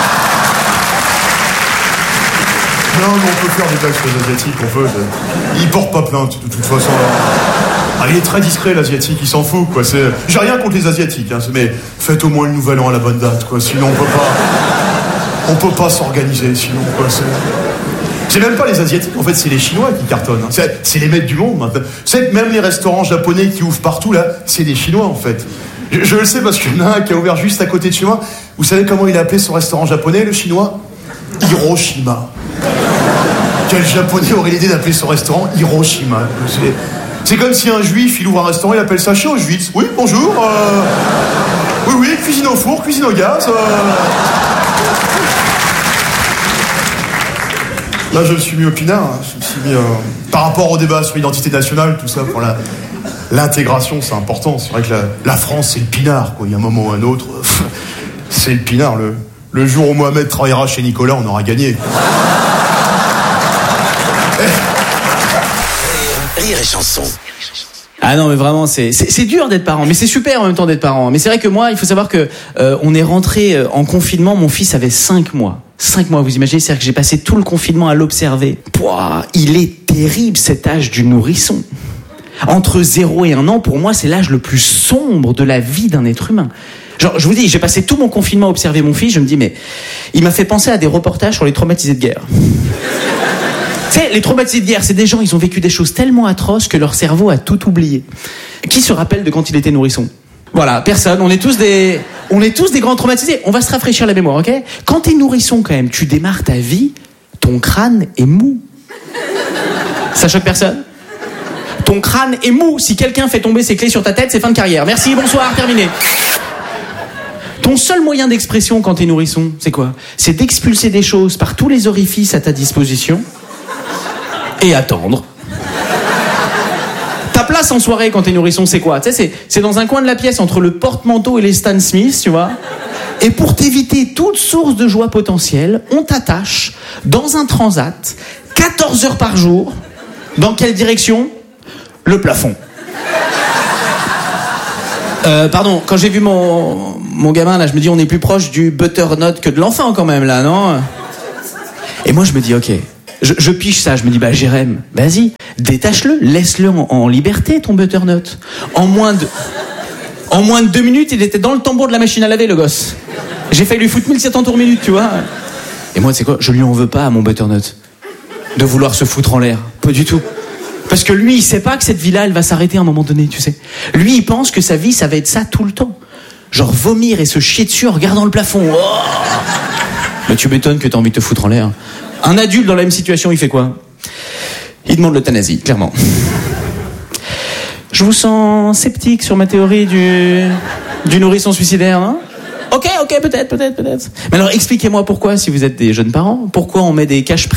Non, mais on peut faire des blagues sur les Asiatiques, on peut. Ils portent pas plainte, de toute façon. Ah, il est très discret, l'Asiatique, il s'en fout, quoi. C'est... J'ai rien contre les Asiatiques, hein, mais faites au moins le nouvel an à la bonne date, quoi. Sinon, on peut pas... On peut pas s'organiser, sinon, quoi. C'est... C'est même pas les Asiatiques, en fait, c'est les Chinois qui cartonnent. Hein. C'est, c'est les maîtres du monde, maintenant. Vous savez que même les restaurants japonais qui ouvrent partout, là, c'est des Chinois, en fait. Je, je le sais parce qu'il y en a un qui a ouvert juste à côté de chez moi. Vous savez comment il a appelé son restaurant japonais, le Chinois? Hiroshima. Quel Japonais aurait l'idée d'appeler son restaurant Hiroshima? C'est, c'est comme si un Juif, il ouvre un restaurant, il appelle ça chez Auschwitz. Oui, bonjour. Euh... Oui, oui, cuisine au four, cuisine au gaz. Euh... Là, je me suis mis au pinard. Hein. Je me suis mis, euh... par rapport au débat sur l'identité nationale, tout ça, pour la... l'intégration, c'est important. C'est vrai que la, la France, c'est le pinard, quoi. Il y a un moment ou un autre, c'est le pinard. Le, le jour où Mohamed travaillera chez Nicolas, on aura gagné. Rire et chanson. Ah non mais vraiment c'est, c'est c'est dur d'être parent, mais c'est super en même temps d'être parent. Mais c'est vrai que moi, il faut savoir que euh, on est rentré en confinement. Mon fils avait cinq mois. Cinq mois, vous imaginez, c'est-à-dire que j'ai passé tout le confinement à l'observer. Pouah, il est terrible cet âge du nourrisson. Entre zéro et un an, pour moi, c'est l'âge le plus sombre de la vie d'un être humain. Genre, je vous dis, j'ai passé tout mon confinement à observer mon fils. Je me dis, mais il m'a fait penser à des reportages sur les traumatisés de guerre. Tu sais, les traumatisés de guerre, c'est des gens, ils ont vécu des choses tellement atroces que leur cerveau a tout oublié. Qui se rappelle de quand il était nourrisson? Voilà, personne. On est tous des, on est tous des grands traumatisés. On va se rafraîchir la mémoire, ok? Quand t'es nourrisson, quand même, tu démarres ta vie, ton crâne est mou. Ça choque personne? Ton crâne est mou. Si quelqu'un fait tomber ses clés sur ta tête, c'est fin de carrière. Merci, bonsoir, terminé. Ton seul moyen d'expression quand t'es nourrisson, c'est quoi? C'est d'expulser des choses par tous les orifices à ta disposition et attendre. Ta place en soirée quand t'es nourrisson, c'est quoi? Tu sais, c'est, c'est dans un coin de la pièce entre le porte-manteau et les Stan Smith, tu vois. Et pour t'éviter toute source de joie potentielle, on t'attache dans un transat quatorze heures par jour. Dans quelle direction ? Le plafond. Euh, pardon, quand j'ai vu mon, mon gamin, là, je me dis, on est plus proche du butternut que de l'enfant quand même, là, non ? Et moi, je me dis, ok, je, je piche ça, je me dis, bah, Jérém, vas-y, détache-le, laisse-le en, en liberté, ton butternut. En moins de... En moins de deux minutes, il était dans le tambour de la machine à laver, le gosse. J'ai failli lui foutre mille sept cents tours minute, tu vois. Et moi, tu sais quoi, je lui en veux pas à mon butternut de vouloir se foutre en l'air. Pas du tout. Parce que lui, il sait pas que cette vie-là, elle va s'arrêter à un moment donné, tu sais. Lui, il pense que sa vie, ça va être ça tout le temps. Genre vomir et se chier dessus en regardant le plafond. Oh Mais tu m'étonnes que t'as envie de te foutre en l'air. Un adulte dans la même situation, il fait quoi ? Il demande l'euthanasie, clairement. Je vous sens sceptique sur ma théorie du, du nourrisson suicidaire, hein ? Ok, ok, peut-être, peut-être, peut-être. Mais alors, expliquez-moi pourquoi, si vous êtes des jeunes parents, pourquoi on met des caches-prises ?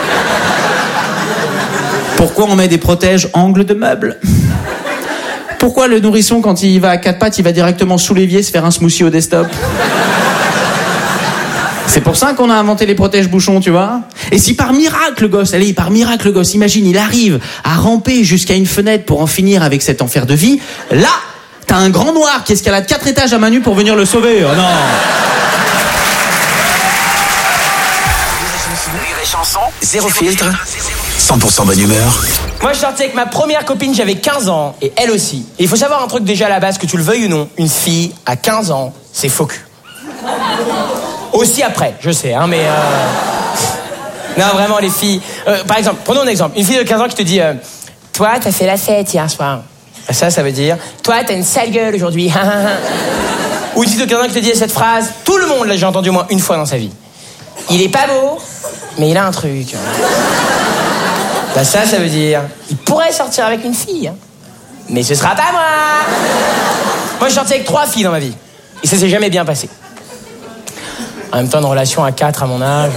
Pourquoi on met des protèges angles de meubles ? Pourquoi le nourrisson, quand il va à quatre pattes, il va directement sous l'évier se faire un smoothie au desktop ? C'est pour ça qu'on a inventé les protèges-bouchons, tu vois. Et si par miracle, le gosse, allez, par miracle, le gosse, imagine, il arrive à ramper jusqu'à une fenêtre pour en finir avec cet enfer de vie, là, t'as un grand noir qui escalade quatre étages à main nue pour venir le sauver. Oh non. Les chansons, zéro filtre, cent pour cent bonne humeur. Moi, je sortais avec ma première copine, j'avais quinze ans, et elle aussi. Et il faut savoir un truc déjà à la base, que tu le veuilles ou non, une fille à quinze ans, c'est faux cul. Aussi après, je sais, hein, mais... Euh... Non, vraiment, les filles... Euh, par exemple, prenons un exemple. Une fille de quinze ans qui te dit euh, « Toi, t'as fait la fête hier soir. » Ça, ça veut dire « Toi, t'as une sale gueule aujourd'hui. » Ou une fille de quinze ans qui te dit cette phrase, tout le monde l'a déjà entendu au moins une fois dans sa vie. « Il est pas beau, mais il a un truc. » Bah ça, ça veut dire « Il pourrait sortir avec une fille, hein, mais ce sera pas moi. » Moi, je sortais avec trois filles dans ma vie. Et ça s'est jamais bien passé. En même temps, une relation à quatre à mon âge...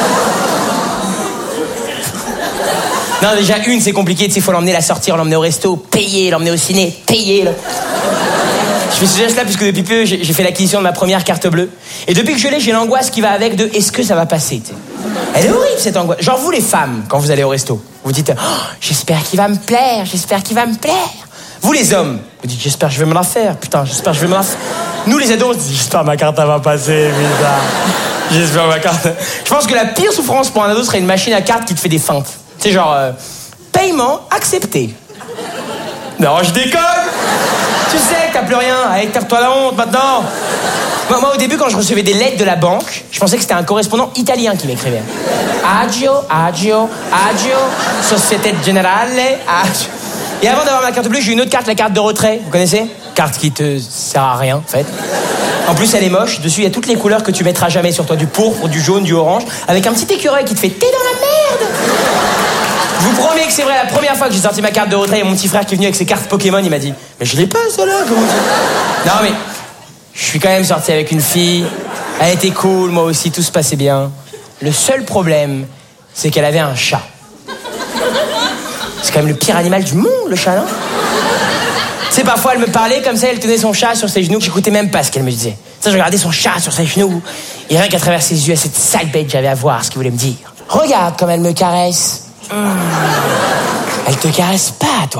Non, déjà, une, c'est compliqué, tu sais, il faut l'emmener, la sortir, l'emmener au resto, payer, l'emmener au ciné, payer. Le... Je fais ce geste-là puisque depuis peu, j'ai, j'ai fait l'acquisition de ma première carte bleue. Et depuis que je l'ai, j'ai l'angoisse qui va avec de est-ce que ça va passer, tu sais. Elle est horrible, cette angoisse. Genre, vous, les femmes, quand vous allez au resto, vous dites oh, j'espère qu'il va me plaire, j'espère qu'il va me plaire. Vous, les hommes, vous dites j'espère que je vais me la faire, putain, j'espère que je vais me la faire. Nous, les ados, on se dit j'espère ma carte, elle va passer, putain. J'espère ma carte. Je pense que la pire souffrance pour un ado serait une machine à cartes qui te fait des feintes. C'est genre, euh, paiement accepté. Non, je déconne. Tu sais que t'as plus rien. Allez, tape-toi la honte maintenant. Moi, moi, au début, quand je recevais des lettres de la banque, je pensais que c'était un correspondant italien qui m'écrivait. Agio, agio, agio, Société Generale, agio. Et avant d'avoir ma carte bleue, j'ai une autre carte, la carte de retrait. Vous connaissez ? Carte qui te sert à rien, en fait. En plus, elle est moche. Dessus, il y a toutes les couleurs que tu mettras jamais sur toi. Du pourpre, du jaune, du orange. Avec un petit écureuil qui te fait « T'es dans la merde !» Je vous promets que c'est vrai, la première fois que j'ai sorti ma carte de retrait, et mon petit frère qui est venu avec ses cartes Pokémon, il m'a dit « Mais je l'ai pas, celle-là, comment ça ?» Non, mais je suis quand même sorti avec une fille. Elle était cool, moi aussi, tout se passait bien. Le seul problème, c'est qu'elle avait un chat. C'est quand même le pire animal du monde, le chat, non ? Tu sais, parfois, elle me parlait comme ça, elle tenait son chat sur ses genoux, que j'écoutais même pas ce qu'elle me disait. Ça, je regardais son chat sur ses genoux, et rien qu'à travers ses yeux, à cette sale bête, j'avais à voir ce qu'il voulait me dire. Regarde comme elle me caresse. Mmh. Elle te caresse pas, toi?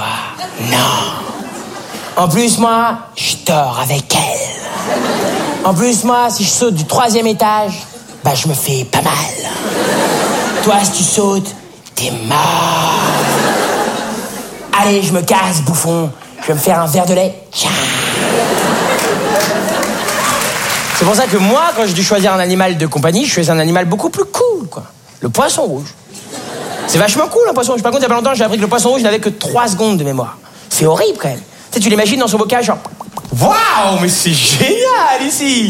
Non. En plus, moi, je dors avec elle. En plus, moi, si je saute du troisième étage, bah, je me fais pas mal. Toi, si tu sautes, t'es mort. Allez, je me casse, bouffon. Je vais me faire un verre de lait. Tiens. C'est pour ça que moi, quand j'ai dû choisir un animal de compagnie, je choisis un animal beaucoup plus cool, quoi. Le poisson rouge. C'est vachement cool, un poisson rouge. Par contre, il y a pas longtemps, j'ai appris que le poisson rouge n'avait que trois secondes de mémoire. C'est horrible, quand même. Tu sais, tu l'imagines dans son bocal, genre... Waouh, mais c'est génial, ici.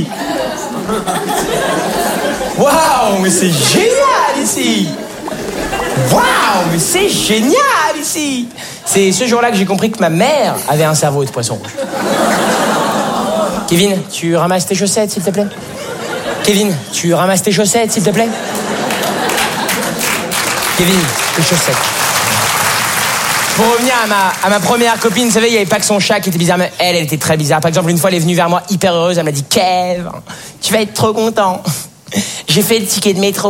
Waouh, mais c'est génial, ici. Waouh, mais c'est génial, ici. C'est ce jour-là que j'ai compris que ma mère avait un cerveau de poisson rouge. Kevin, tu ramasses tes chaussettes, s'il te plaît. Kevin, tu ramasses tes chaussettes, s'il te plaît. Kevin, tes chaussettes. pour revenir à ma, à ma première copine, vous savez, il n'y avait pas que son chat qui était bizarre, mais elle, elle était très bizarre. Par exemple, une fois, elle est venue vers moi hyper heureuse, elle m'a dit « Kev, tu vas être trop content. J'ai fait le ticket de métro. »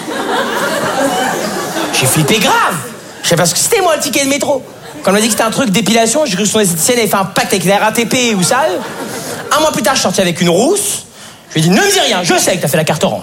J'ai flippé grave. Je sais pas ce que c'était, moi, le ticket de métro. Quand on m'a dit que c'était un truc d'épilation, j'ai cru que son esthéticienne avait fait un pacte avec la R A T P ou ça. Un mois plus tard, je suis sorti avec une rousse. Je lui ai dit « Ne me dis rien, je sais que t'as fait la carte orange. »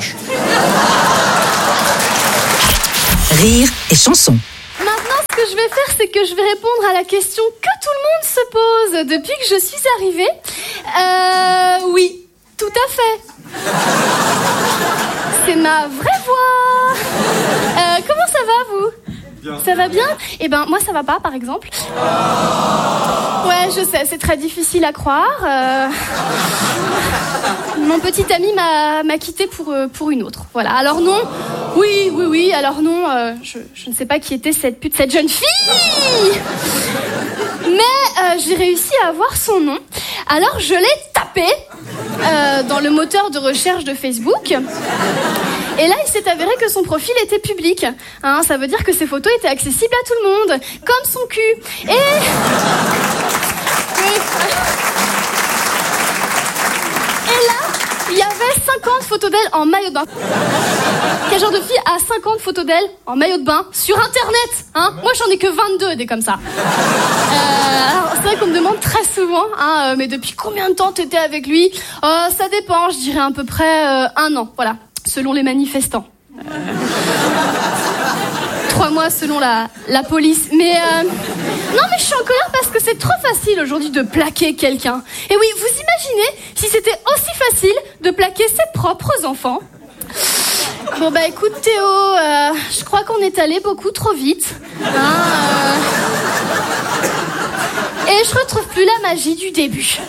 Rire et chanson. Maintenant, ce que je vais faire, c'est que je vais répondre à la question que tout le monde se pose depuis que je suis arrivée. Euh, oui, tout à fait. C'est ma vraie voix. Euh, comment ça va, vous ? Bien. Ça va bien ? Eh ben, moi, ça va pas, par exemple. Ouais, je sais, c'est très difficile à croire. Euh... Mon petit ami m'a, m'a quitté pour, euh, pour une autre. Voilà, alors non. Oui, oui, oui, alors non, euh, je, je ne sais pas qui était cette pute, cette jeune fille. Mais euh, j'ai réussi à avoir son nom. Alors je l'ai tapé euh, dans le moteur de recherche de Facebook. Et là, il s'est avéré que son profil était public. Hein, ça veut dire que ses photos étaient accessibles à tout le monde, comme son cul. Et... Oui. Et là, il y avait cinquante photos d'elle en maillot de bain. Quel genre de fille a cinquante photos d'elle en maillot de bain sur Internet, hein ? Moi, j'en ai que vingt-deux, des comme ça. Euh, alors, c'est vrai qu'on me demande très souvent, hein, euh, mais depuis combien de temps t'étais avec lui ? euh, Ça dépend, je dirais à peu près euh, un an, voilà, selon les manifestants. Euh, trois mois selon la, la police. Mais euh, non, mais je suis en colère parce que c'est trop facile aujourd'hui de plaquer quelqu'un. Et oui, vous imaginez si c'était aussi facile de plaquer ses propres enfants ? Bon bah écoute Théo, euh, je crois qu'on est allé beaucoup trop vite. Hein, euh... Et je retrouve plus la magie du début.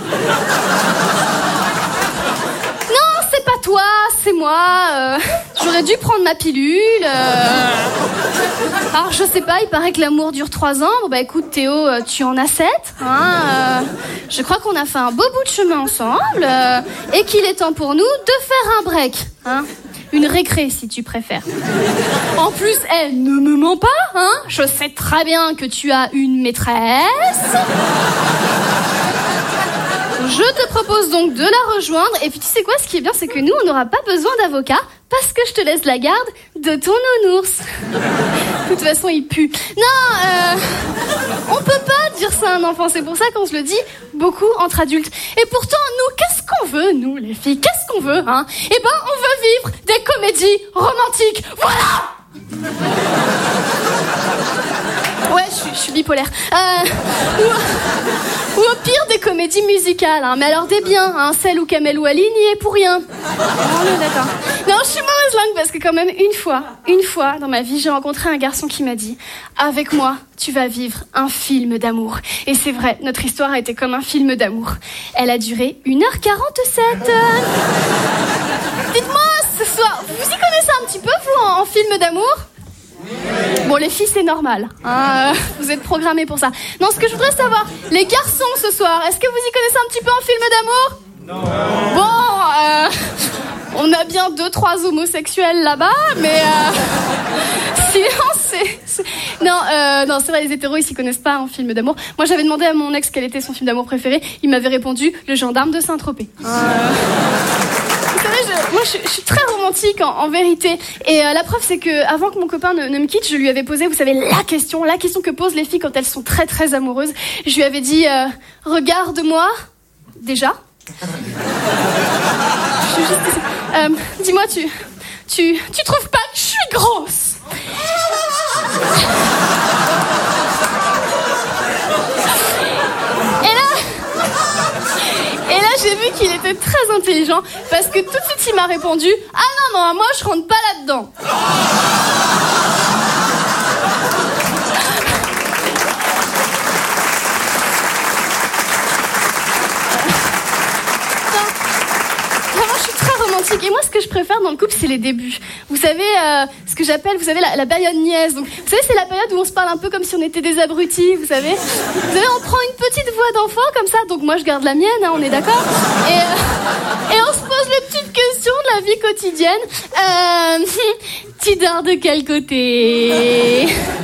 Non, c'est pas toi, c'est moi. Euh, j'aurais dû prendre ma pilule. Euh... Alors je sais pas, il paraît que l'amour dure trois ans. Bon bah écoute Théo, tu en as sept. Hein, euh... Je crois qu'on a fait un beau bout de chemin ensemble euh... et qu'il est temps pour nous de faire un break. Hein. Une récré, si tu préfères. En plus, elle ne me ment pas, hein. Je sais très bien que tu as une maîtresse. Je te propose donc de la rejoindre. Et puis tu sais quoi, ce qui est bien, c'est que nous, on n'aura pas besoin d'avocat parce que je te laisse la garde de ton nounours. De toute façon, il pue. Non, euh, on peut pas dire ça à un enfant. C'est pour ça qu'on se le dit beaucoup entre adultes. Et pourtant, nous, qu'est-ce qu'on veut, nous, les filles ? Qu'est-ce qu'on veut, hein ? Eh ben, on veut vivre des comédies romantiques. Voilà ! Ouais, je suis, je suis bipolaire. Euh, ou, ou au pire, des comédies musicales. Hein. Mais alors des biens, hein, celle où Kamel Ouali n'y est pour rien. On est d'accord. Non, je suis mauvaise langue parce que quand même, une fois, une fois dans ma vie, j'ai rencontré un garçon qui m'a dit « Avec moi, tu vas vivre un film d'amour. » Et c'est vrai, notre histoire a été comme un film d'amour. Elle a duré une heure quarante-sept. Dites-moi, ce soir, vous y connaissez un petit peu, vous, en, en film d'amour ? Bon, les filles, c'est normal. Hein, euh, vous êtes programmés pour ça. Non, ce que je voudrais savoir, les garçons ce soir, est-ce que vous y connaissez un petit peu en film d'amour ? Non. Bon, euh, on a bien deux, trois homosexuels là-bas, mais euh, sinon, c'est, c'est... Non, euh, non, c'est vrai, les hétéros, ils s'y connaissent pas en film d'amour. Moi, j'avais demandé à mon ex quel était son film d'amour préféré. Il m'avait répondu « Le gendarme de Saint-Tropez euh... ». Vous savez, je, moi, je, je suis très romantique en, en vérité. Et euh, la preuve, c'est que avant que mon copain ne, ne me quitte, je lui avais posé, vous savez, la question, la question que posent les filles quand elles sont très, très amoureuses. Je lui avais dit euh, « Regarde-moi, déjà ». Je juste, euh, dis-moi, tu, tu, tu trouves pas que je suis grosse ? Et là, et là, j'ai vu qu'il était très intelligent parce que tout de suite, il m'a répondu « Ah non, non, moi, je rentre pas là-dedans ». Et moi, ce que je préfère dans le couple, c'est les débuts. Vous savez, euh, ce que j'appelle, vous savez, la, la période niaise. Donc, vous savez, c'est la période où on se parle un peu comme si on était des abrutis, vous savez. Vous savez, on prend une petite voix d'enfant comme ça. Donc, moi, je garde la mienne, hein, on est d'accord. Et, euh, et on se pose les petites questions de la vie quotidienne. Euh, tu dors de quel côté ?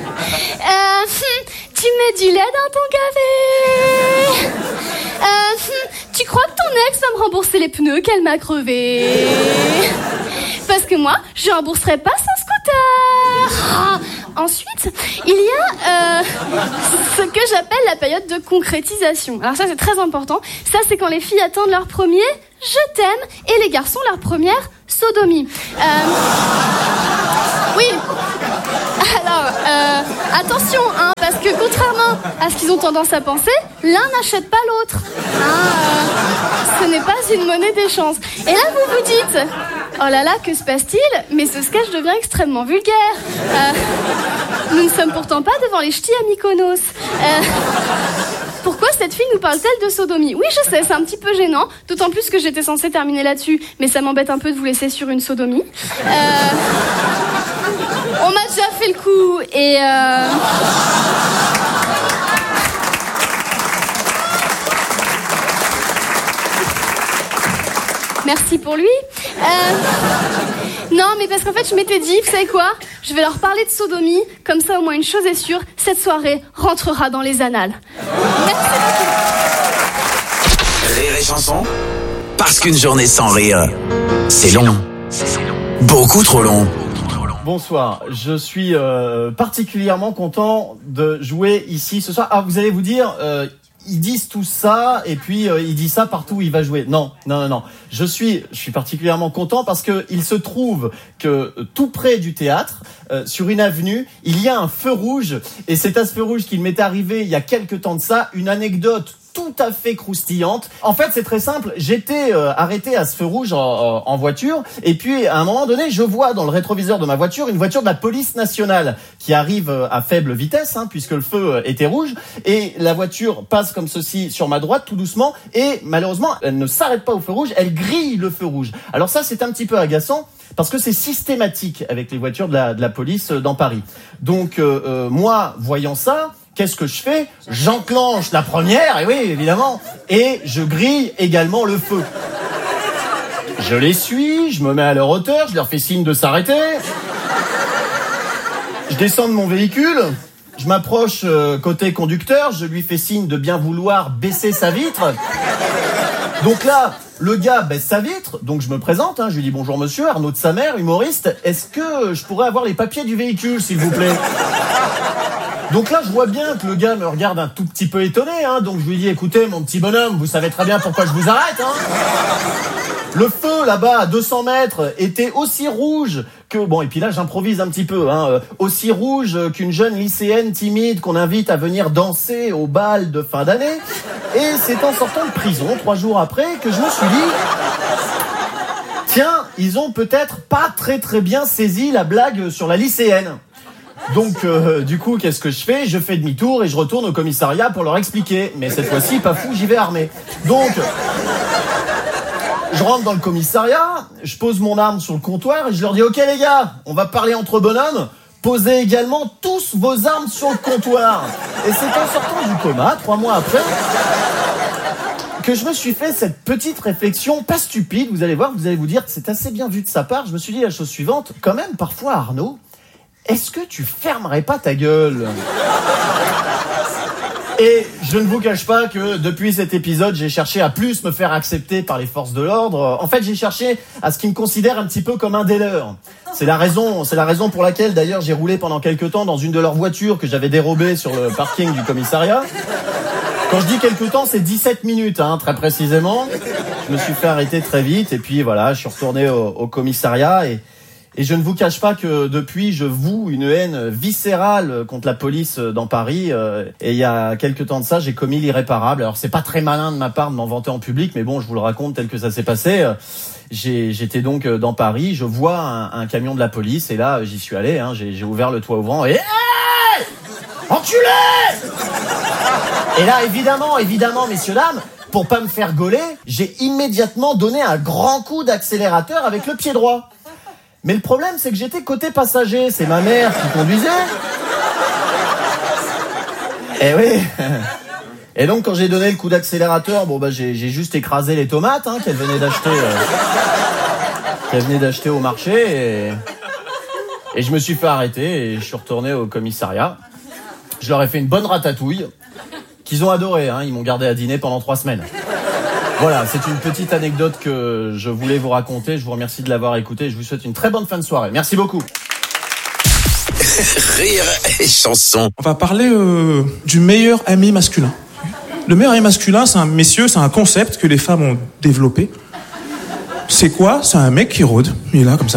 euh, Tu mets du lait dans ton café. Euh, tu crois que ton ex va me rembourser les pneus qu'elle m'a crevés? Parce que moi, je rembourserai pas son scooter. Ah, ensuite, il y a euh, ce que j'appelle la période de concrétisation. Alors ça, c'est très important. Ça, c'est quand les filles attendent leur premier « je t'aime » et les garçons leur première sodomie. Euh, oui. Alors, euh, attention, hein, parce que contrairement à ce qu'ils ont tendance à penser, l'un n'achète pas l'autre. Hein, euh, ce n'est pas une monnaie d'échange. Et là, vous vous dites, oh là là, que se passe-t-il? Mais ce sketch devient extrêmement vulgaire. Euh, nous ne sommes pourtant pas devant les ch'tis à Mykonos. Euh, Pourquoi cette fille nous parle-t-elle de sodomie? Oui, je sais, c'est un petit peu gênant, d'autant plus que j'étais censée terminer là-dessus, mais ça m'embête un peu de vous laisser sur une sodomie. Euh, on m'a déjà fait le coup, et... Euh... Merci pour lui. Euh... Non, mais parce qu'en fait, je m'étais dit, vous savez quoi? Je vais leur parler de sodomie, comme ça au moins une chose est sûre, cette soirée rentrera dans les annales. Merci. Rire et chanson, parce qu'une journée sans rire, c'est long. Beaucoup trop long. Bonsoir, je suis euh, particulièrement content de jouer ici ce soir. Ah, vous allez vous dire... Euh, ils disent tout ça et puis euh, il dit ça partout où il va jouer. Non, non, non, non. Je suis, je suis particulièrement content parce que il se trouve que euh, tout près du théâtre, euh, sur une avenue, il y a un feu rouge et c'est à ce feu rouge qu'il m'est arrivé il y a quelque temps de ça une anecdote tout à fait croustillante. En fait, c'est très simple. J'étais euh, arrêté à ce feu rouge en, en voiture et puis à un moment donné, je vois dans le rétroviseur de ma voiture une voiture de la police nationale qui arrive à faible vitesse, hein, puisque le feu était rouge, et la voiture passe comme ceci sur ma droite, tout doucement, et malheureusement, elle ne s'arrête pas au feu rouge, elle grille le feu rouge. Alors ça, c'est un petit peu agaçant, parce que c'est systématique avec les voitures de la, de la police dans Paris. Donc, euh, euh, moi, voyant ça, qu'est-ce que je fais? J'enclenche la première, et oui, évidemment, et je grille également le feu. Je les suis, je me mets à leur hauteur, je leur fais signe de s'arrêter. Je descends de mon véhicule, je m'approche euh, côté conducteur, je lui fais signe de bien vouloir baisser sa vitre. Donc là, le gars baisse sa vitre, donc je me présente, hein, je lui dis bonjour monsieur, Arnaud de sa mère, humoriste, est-ce que je pourrais avoir les papiers du véhicule, s'il vous plaît? Donc là, je vois bien que le gars me regarde un tout petit peu étonné, hein, donc je lui dis écoutez, mon petit bonhomme, vous savez très bien pourquoi je vous arrête, hein. Le feu, là-bas, à deux cents mètres, était aussi rouge que... Bon, et puis là, j'improvise un petit peu, hein. Aussi rouge qu'une jeune lycéenne timide qu'on invite à venir danser au bal de fin d'année. Et c'est en sortant de prison, trois jours après, que je me suis dit... Tiens, ils ont peut-être pas très très bien saisi la blague sur la lycéenne. Donc, euh, du coup, qu'est-ce que je fais? Je fais demi-tour et je retourne au commissariat pour leur expliquer. Mais cette fois-ci, pas fou, j'y vais armé. Donc... Je rentre dans le commissariat, je pose mon arme sur le comptoir et je leur dis « Ok les gars, on va parler entre bonhommes, posez également tous vos armes sur le comptoir. » Et c'est en sortant du coma, trois mois après, que je me suis fait cette petite réflexion, pas stupide, vous allez voir, vous allez vous dire que c'est assez bien vu de sa part. Je me suis dit la chose suivante, quand même parfois Arnaud, est-ce que tu fermerais pas ta gueule ? Et je ne vous cache pas que depuis cet épisode, j'ai cherché à plus me faire accepter par les forces de l'ordre. En fait, j'ai cherché à ce qu'ils me considèrent un petit peu comme un des leurs. C'est la raison, c'est la raison pour laquelle d'ailleurs j'ai roulé pendant quelques temps dans une de leurs voitures que j'avais dérobée sur le parking du commissariat. Quand je dis quelques temps, c'est dix-sept minutes, hein, très précisément. Je me suis fait arrêter très vite et puis voilà, je suis retourné au, au commissariat et Et je ne vous cache pas que depuis, je voue une haine viscérale contre la police dans Paris. Et il y a quelques temps de ça, j'ai commis l'irréparable. Alors, c'est pas très malin de ma part de m'en vanter en public, mais bon, je vous le raconte tel que ça s'est passé. J'ai, j'étais donc dans Paris, je vois un, un camion de la police, et là, j'y suis allé, hein, j'ai, j'ai ouvert le toit ouvrant, et... Hey enculé! Et là, évidemment, évidemment, messieurs, dames, pour pas me faire gauler, j'ai immédiatement donné un grand coup d'accélérateur avec le pied droit. Mais le problème, c'est que j'étais côté passager. C'est ma mère qui conduisait. Eh oui. Et donc, quand j'ai donné le coup d'accélérateur, bon bah j'ai, j'ai juste écrasé les tomates hein, qu'elle venait d'acheter, euh, qu'elle venait d'acheter au marché. Et, et je me suis fait arrêter et je suis retourné au commissariat. Je leur ai fait une bonne ratatouille, qu'ils ont adoré, hein. Ils m'ont gardé à dîner pendant trois semaines. Voilà, c'est une petite anecdote que je voulais vous raconter. Je vous remercie de l'avoir écouté. Je vous souhaite une très bonne fin de soirée. Merci beaucoup. Rire et chanson. On va parler euh, du meilleur ami masculin. Le meilleur ami masculin, c'est un messieurs, c'est un concept que les femmes ont développé. C'est quoi? C'est un mec qui rôde. Il est là comme ça.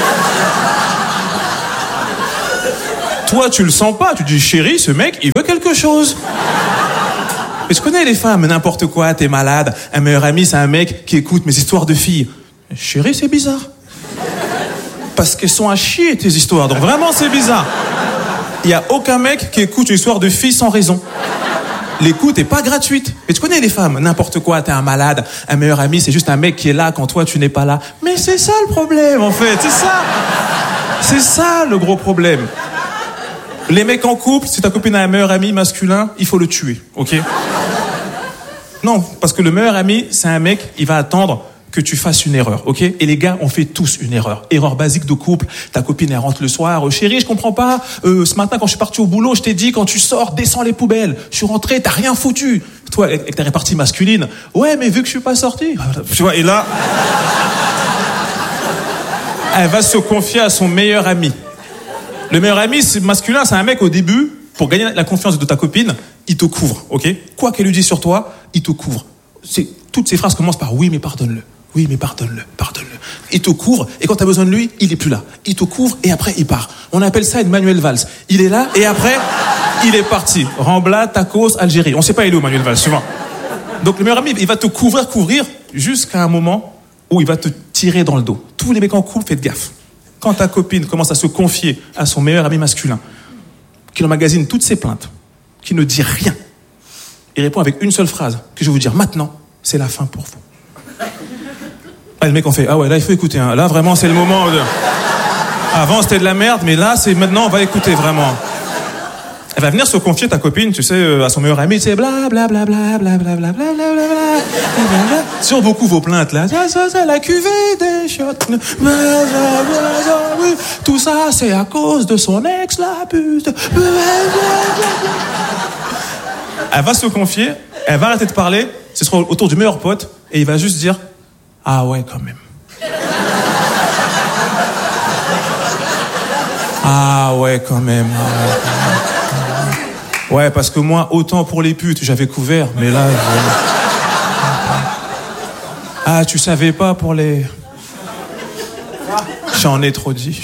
Toi, tu le sens pas. Tu dis, chérie, ce mec, il veut quelque chose. Mais je connais les femmes, n'importe quoi, t'es malade. Un meilleur ami, c'est un mec qui écoute mes histoires de filles. Chérie, c'est bizarre. Parce qu'elles sont à chier, tes histoires. Donc vraiment, c'est bizarre. Il y a aucun mec qui écoute une histoire de fille sans raison. L'écoute est pas gratuite. Et tu connais les femmes, n'importe quoi, t'es un malade. Un meilleur ami, c'est juste un mec qui est là quand toi, tu n'es pas là. Mais c'est ça le problème, en fait. C'est ça. C'est ça, le gros problème. Les mecs en couple, si ta copine a un meilleur ami masculin, il faut le tuer, ok? Non, parce que le meilleur ami, c'est un mec, il va attendre que tu fasses une erreur, ok? Et les gars, on fait tous une erreur. Erreur basique de couple. Ta copine, elle rentre le soir. Euh, chérie, je comprends pas. Euh, ce matin, quand je suis parti au boulot, je t'ai dit, quand tu sors, descends les poubelles. Je suis rentré, t'as rien foutu. Toi, avec ta répartie masculine. Ouais, mais vu que je suis pas sorti. Tu vois, et là, elle va se confier à son meilleur ami. Le meilleur ami c'est masculin, c'est un mec au début, pour gagner la confiance de ta copine, il te couvre, ok? Quoi qu'elle lui dise sur toi, il te couvre. C'est, toutes ces phrases commencent par oui, mais pardonne-le. Oui, mais pardonne-le, pardonne-le. Il te couvre, et quand t'as besoin de lui, il est plus là. Il te couvre, et après, il part. On appelle ça une Manuel Valls. Il est là, et après, il est parti. Rambla, Tacos, Algérie. On sait pas il est où, Manuel Valls, souvent. Donc le meilleur ami, il va te couvrir, couvrir, jusqu'à un moment où il va te tirer dans le dos. Tous les mecs en couple, faites gaffe. Quand ta copine commence à se confier à son meilleur ami masculin, qui emmagasine toutes ses plaintes, qui ne dit rien, il répond avec une seule phrase, que je vais vous dire maintenant, c'est la fin pour vous. Ah, le mec, on fait, ah ouais, là, il faut écouter. Hein. Là, vraiment, c'est le moment de... Avant, c'était de la merde, mais là, c'est maintenant, on va écouter, vraiment. Elle va venir se confier, ta copine, tu sais, à son meilleur ami, tu sais, bla bla bla bla bla bla bla bla bla bla bla. Sur beaucoup vos plaintes, là. Ça, ça, ça, la cuvée des chiottes. Tout ça, c'est à cause de son ex, la pute. Elle va se confier, elle va arrêter de parler, ce sera autour du meilleur pote, et il va juste dire, ah ouais, quand même. Ah ouais, quand même. Ah ouais, quand même. Ouais, parce que moi, autant pour les putes, j'avais couvert, mais là... Je... Ah, tu savais pas pour les... J'en ai trop dit.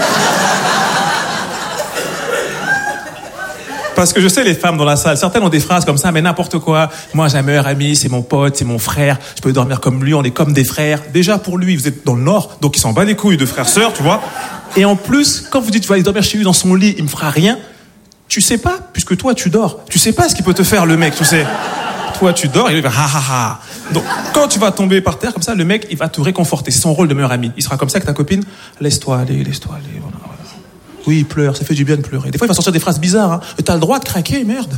Parce que je sais les femmes dans la salle, certaines ont des phrases comme ça, mais n'importe quoi. Moi, j'ai un meilleur ami, c'est mon pote, c'est mon frère, je peux dormir comme lui, on est comme des frères. Déjà, pour lui, vous êtes dans le Nord, donc il s'en bat les couilles de frères-sœurs, tu vois. Et en plus, quand vous dites, tu vas aller dormir chez lui dans son lit, il me fera rien... Tu sais pas, puisque toi tu dors. Tu sais pas ce qu'il peut te faire le mec, tu sais. Toi tu dors, il va ha ha ha. Donc quand tu vas tomber par terre comme ça, le mec il va te réconforter. C'est son rôle de meilleur ami. Il sera comme ça avec ta copine. Laisse-toi aller, laisse-toi aller. Voilà, voilà. Oui, il pleure, ça fait du bien de pleurer. Des fois il va sortir des phrases bizarres. Hein. T'as le droit de craquer, merde.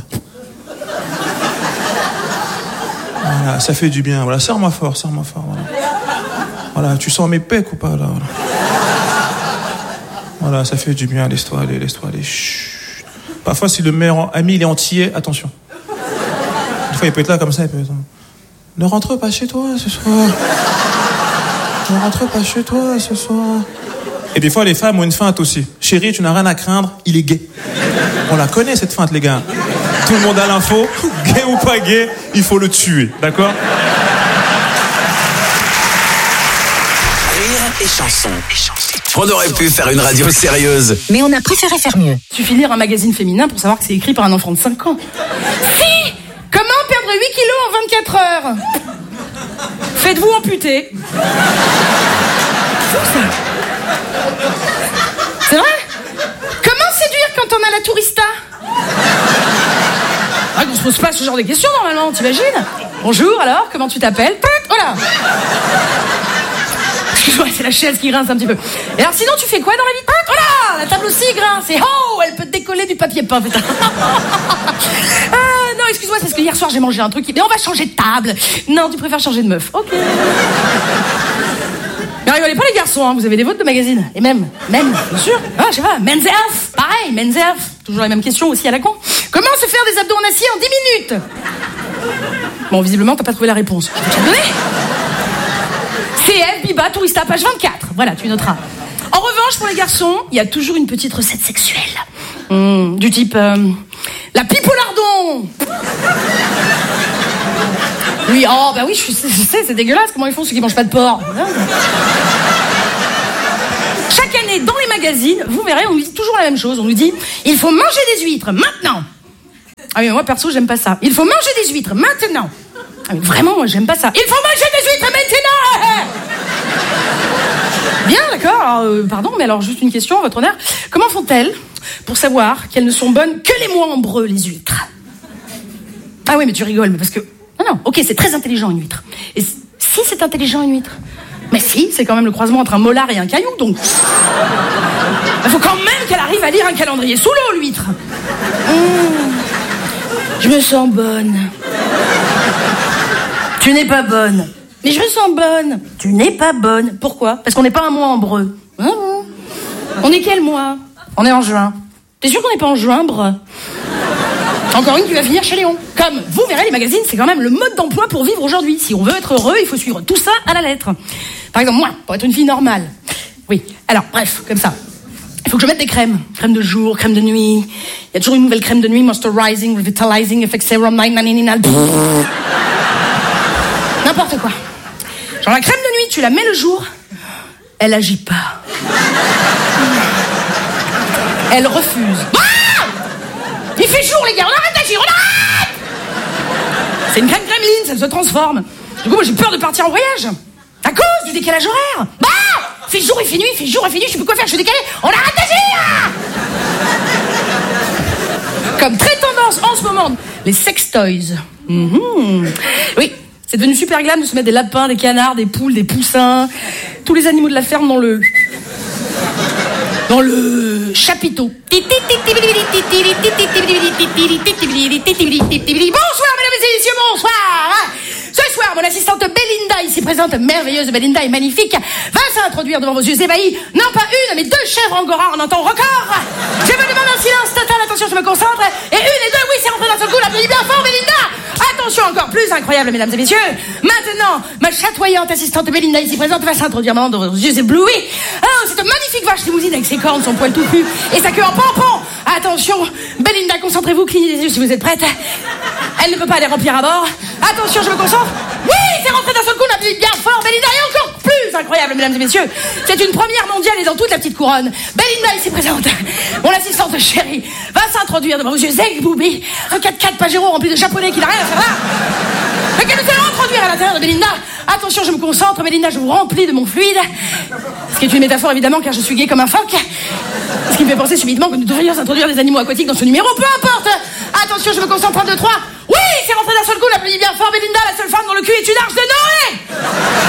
Voilà, ça fait du bien. Voilà, serre-moi fort, serre-moi fort. Voilà. Voilà, tu sens mes pecs ou pas là. Voilà, voilà ça fait du bien. Laisse-toi aller, laisse-toi aller. Chut. Parfois, si le meilleur ami, il est antillais, attention. Des fois, il peut être là comme ça, il peut être... Ne rentre pas chez toi ce soir. Ne rentre pas chez toi ce soir. Et des fois, les femmes ont une feinte aussi. Chérie, tu n'as rien à craindre, il est gay. On la connaît, cette feinte, les gars. Tout le monde a l'info. Gay ou pas gay, il faut le tuer. D'accord ? Rire et chanson. On aurait pu faire une radio sérieuse. Mais on a préféré faire mieux. Suffit de lire un magazine féminin pour savoir que c'est écrit par un enfant de cinq ans. Si ! Comment perdre huit kilos en vingt-quatre heures ? Faites-vous amputer. C'est vrai ? Comment séduire quand on a la tourista ? Ah, on se pose pas ce genre de questions normalement, t'imagines ? Bonjour, alors, comment tu t'appelles ? Voilà. Excuse-moi, c'est la chaise qui grince un petit peu. Et alors sinon, tu fais quoi dans la vie ? Voilà, la table aussi grince. Et oh, elle peut te décoller du papier peint, putain. Ah non, excuse-moi, c'est parce que hier soir j'ai mangé un truc qui... Mais on va changer de table. Non, tu préfères changer de meuf. Ok. Mais rigolez pas les garçons, hein. Vous avez des votes de magazines. Et même, même, bien sûr. Ah, je sais pas, Men's Health. Pareil, Men's Health. Toujours la même question aussi à la con. Comment se faire des abdos en acier en dix minutes? Bon, visiblement, t'as pas trouvé la réponse. Je vais te la donner. C F, Biba, Tourista, page vingt-quatre. Voilà, tu noteras. En revanche, pour les garçons, il y a toujours une petite recette sexuelle. Mmh, du type... Euh, la pipe au lardon. Oui, oh, bah oui, je, je sais, c'est dégueulasse. Comment ils font ceux qui mangent pas de porc? Chaque année, dans les magazines, vous verrez, on nous dit toujours la même chose. On nous dit, il faut manger des huîtres, maintenant. Ah oui, moi, perso, j'aime pas ça. Il faut manger des huîtres, maintenant. Ah oui, vraiment, moi, j'aime pas ça. Il faut manger des huîtres, maintenant. Bien, d'accord. Alors, euh, pardon, mais alors, juste une question, à votre honneur. Comment font-elles pour savoir qu'elles ne sont bonnes que les mois ambreux, les huîtres? Ah oui, mais tu rigoles, mais parce que... Non, non, ok, c'est très intelligent, une huître. Et si c'est intelligent, une huître? Mais si, c'est quand même le croisement entre un molar et un caillou, donc... Il faut quand même qu'elle arrive à lire un calendrier sous l'eau, l'huître. Mmh. Je me sens bonne. Tu n'es pas bonne. Mais je me sens bonne. Tu n'es pas bonne. Pourquoi? Parce qu'on n'est pas un mois ambreux. Mmh. On est quel mois? On est en juin. T'es sûr qu'on n'est pas en juin, bre? Encore une qui va finir chez Léon. Comme vous verrez, les magazines, c'est quand même le mode d'emploi pour vivre aujourd'hui. Si on veut être heureux, il faut suivre tout ça à la lettre. Par exemple, moi, pour être une fille normale. Oui, alors, bref, comme ça. Il faut que je mette des crèmes. Crème de jour, crème de nuit. Il y a toujours une nouvelle crème de nuit, moisturizing, revitalizing, effect serum, nine ninety-nine. N'importe quoi. Genre la crème de nuit, tu la mets le jour, elle agit pas. Elle refuse. Ah! Il fait jour, les gars, on arrête d'agir, on arrête! C'est une crème gremlin, ça se transforme. Du coup, moi, j'ai peur de partir en voyage. À cause du décalage horaire. Bah! Il fait jour, il fait nuit, il fait jour, il fait nuit, je sais plus quoi faire, je suis décalé. On arrête d'agir! Comme très tendance en ce moment, les sex toys. Mmh. Oui, c'est devenu super glam de se mettre des lapins, des canards, des poules, des poussins, tous les animaux de la ferme dans le... dans le chapiteau. Bonsoir, mesdames et messieurs, bonsoir. Ce soir, mon assistante Belinda, ici présente, merveilleuse Belinda et magnifique, va s'introduire devant vos yeux ébahis, non pas une, mais deux chèvres angora en un temps record. Je me demande un silence total, attention, je me concentre, et une et deux, oui, c'est rentré d'un seul coup, l'applaudis bien fort, Belinda. Attention, encore plus incroyable, mesdames et messieurs. Maintenant, ma chatoyante assistante Belinda, ici présente, va s'introduire maintenant devant vos yeux éblouis. Alors, cette magnifique vache limousine avec ses cornes, son poil touffu et sa queue en pompon. Attention, Belinda, concentrez-vous, clignez les yeux si vous êtes prête. Elle ne peut pas aller remplir à bord. Attention, je me concentre. Oui, c'est rentré d'un seul coup, l'applaudis bien fort, Belinda, et encore plus incroyable, mesdames et messieurs. C'est une première mondiale et dans toute la petite couronne. Belinda, ici présente, mon assistante chérie, va s'introduire devant vos yeux éblouis. Un quatre-quatre Pajero rempli de japonais qui n'a rien à faire là. Mais que nous allons introduire à l'intérieur de Belinda. Attention, je me concentre, Belinda, je vous remplis de mon fluide. Ce qui est une métaphore, évidemment, car je suis gay comme un phoque. Ce qui me fait penser subitement que nous devrions introduire des animaux aquatiques dans ce numéro. Peu importe. Attention, je me concentre, un, deux, trois. Oui, c'est rentré d'un seul coup, l'applaudis bien fort, Belinda, la seule femme dont le cul est une arche de Noé.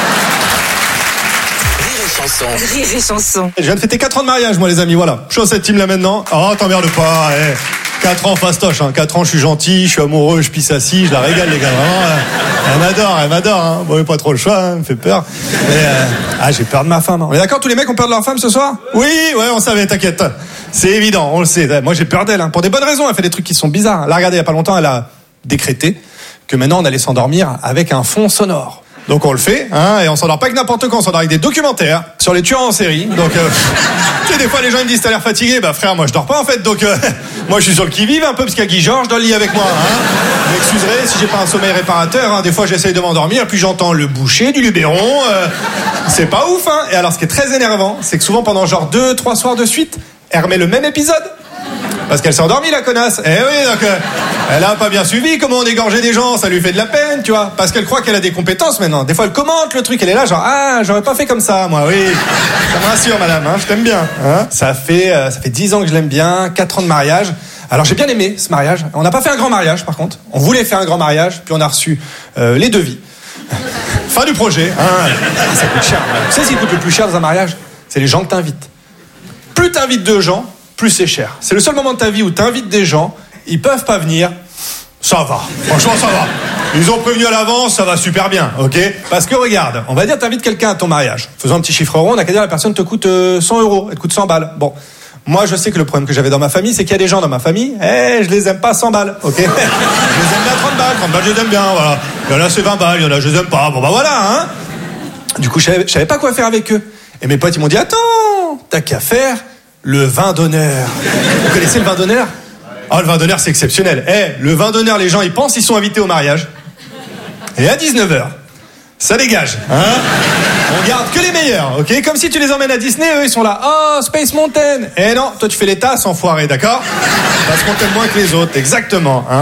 Rire et chanson. Rire et chanson. Je viens de fêter quatre ans de mariage, moi, les amis, voilà. Je suis dans cette team là maintenant. Oh, t'emmerdes pas, eh. quatre ans fastoche, hein. quatre ans, je suis gentil, je suis amoureux, je pisse assis, je la régale, les gars, vraiment. Euh, elle m'adore, elle m'adore, hein. Bon, pas trop le choix, hein, elle me fait peur. Mais, euh, ah, j'ai peur de ma femme. Hein. On est d'accord, tous les mecs ont peur de leur femme ce soir? Oui, ouais, on savait, t'inquiète. C'est évident, on le sait. Moi, j'ai peur d'elle, hein. Pour des bonnes raisons, elle fait des trucs qui sont bizarres. Là, regardez, il y a pas longtemps, elle a décrété que maintenant, on allait s'endormir avec un fond sonore. Donc on le fait, hein, et on s'endort pas avec n'importe quoi, on s'endort avec des documentaires sur les tueurs en série. Donc, euh, tu sais, des fois les gens ils me disent t'as l'air fatigué, bah frère, moi je dors pas en fait, donc euh, moi je suis sur le qui-vive un peu parce qu'il y a Guy Georges dans le lit avec moi. Hein. Vous m'excuserez si j'ai pas un sommeil réparateur, hein. Des fois j'essaye de m'endormir, puis j'entends le boucher du Luberon. Euh, c'est pas ouf, hein. Et alors ce qui est très énervant, c'est que souvent pendant genre deux, trois soirs de suite, elle remet le même épisode. Parce qu'elle s'est endormie, la connasse. Eh oui, donc euh, elle a pas bien suivi comment on égorgeait des gens, ça lui fait de la peine, tu vois. Parce qu'elle croit qu'elle a des compétences maintenant. Des fois, elle commente le truc, elle est là, genre ah, j'aurais pas fait comme ça, moi. Oui, ça me rassure, madame. Hein, je t'aime bien. Hein. Ça fait euh, ça fait dix ans que je l'aime bien, quatre ans de mariage. Alors j'ai bien aimé ce mariage. On n'a pas fait un grand mariage, par contre. On voulait faire un grand mariage, puis on a reçu euh, les devis. Fin du projet. Hein. Ça coûte cher. Tu sais ce qui coûte le plus cher dans un mariage? C'est les gens que t'invites. Plus t'invites de gens, plus c'est cher. C'est le seul moment de ta vie où t'invites des gens, ils peuvent pas venir, ça va. Franchement, ça va. Ils ont prévenu à l'avance, ça va super bien, ok? Parce que regarde, on va dire t'invites quelqu'un à ton mariage. Faisons un petit chiffre rond, on a qu'à dire la personne te coûte euh, cent euros, elle te coûte cent balles. Bon, Moi, je sais que le problème que j'avais dans ma famille, c'est qu'il y a des gens dans ma famille, eh, je les aime pas cent balles, ok? Je les aime bien trente balles, trente balles, je les aime bien, voilà. Il y en a, c'est vingt balles, il y en a, je les aime pas. Bon, bah voilà, hein. Du coup, je savais, je savais pas quoi faire avec eux. Et mes potes, ils m'ont dit, attends, t'as qu'à faire le vin d'honneur. Vous connaissez le vin d'honneur? Oh, le vin d'honneur, c'est exceptionnel. Eh, le vin d'honneur, les gens, ils pensent, ils sont invités au mariage. Et à dix-neuf heures, ça dégage, hein? On garde que les meilleurs, ok? Comme si tu les emmènes à Disney, eux, ils sont là. Oh, Space Mountain. Eh non, toi, tu fais les tasses, enfoiré, d'accord? Parce qu'on t'aime moins que les autres, exactement, hein?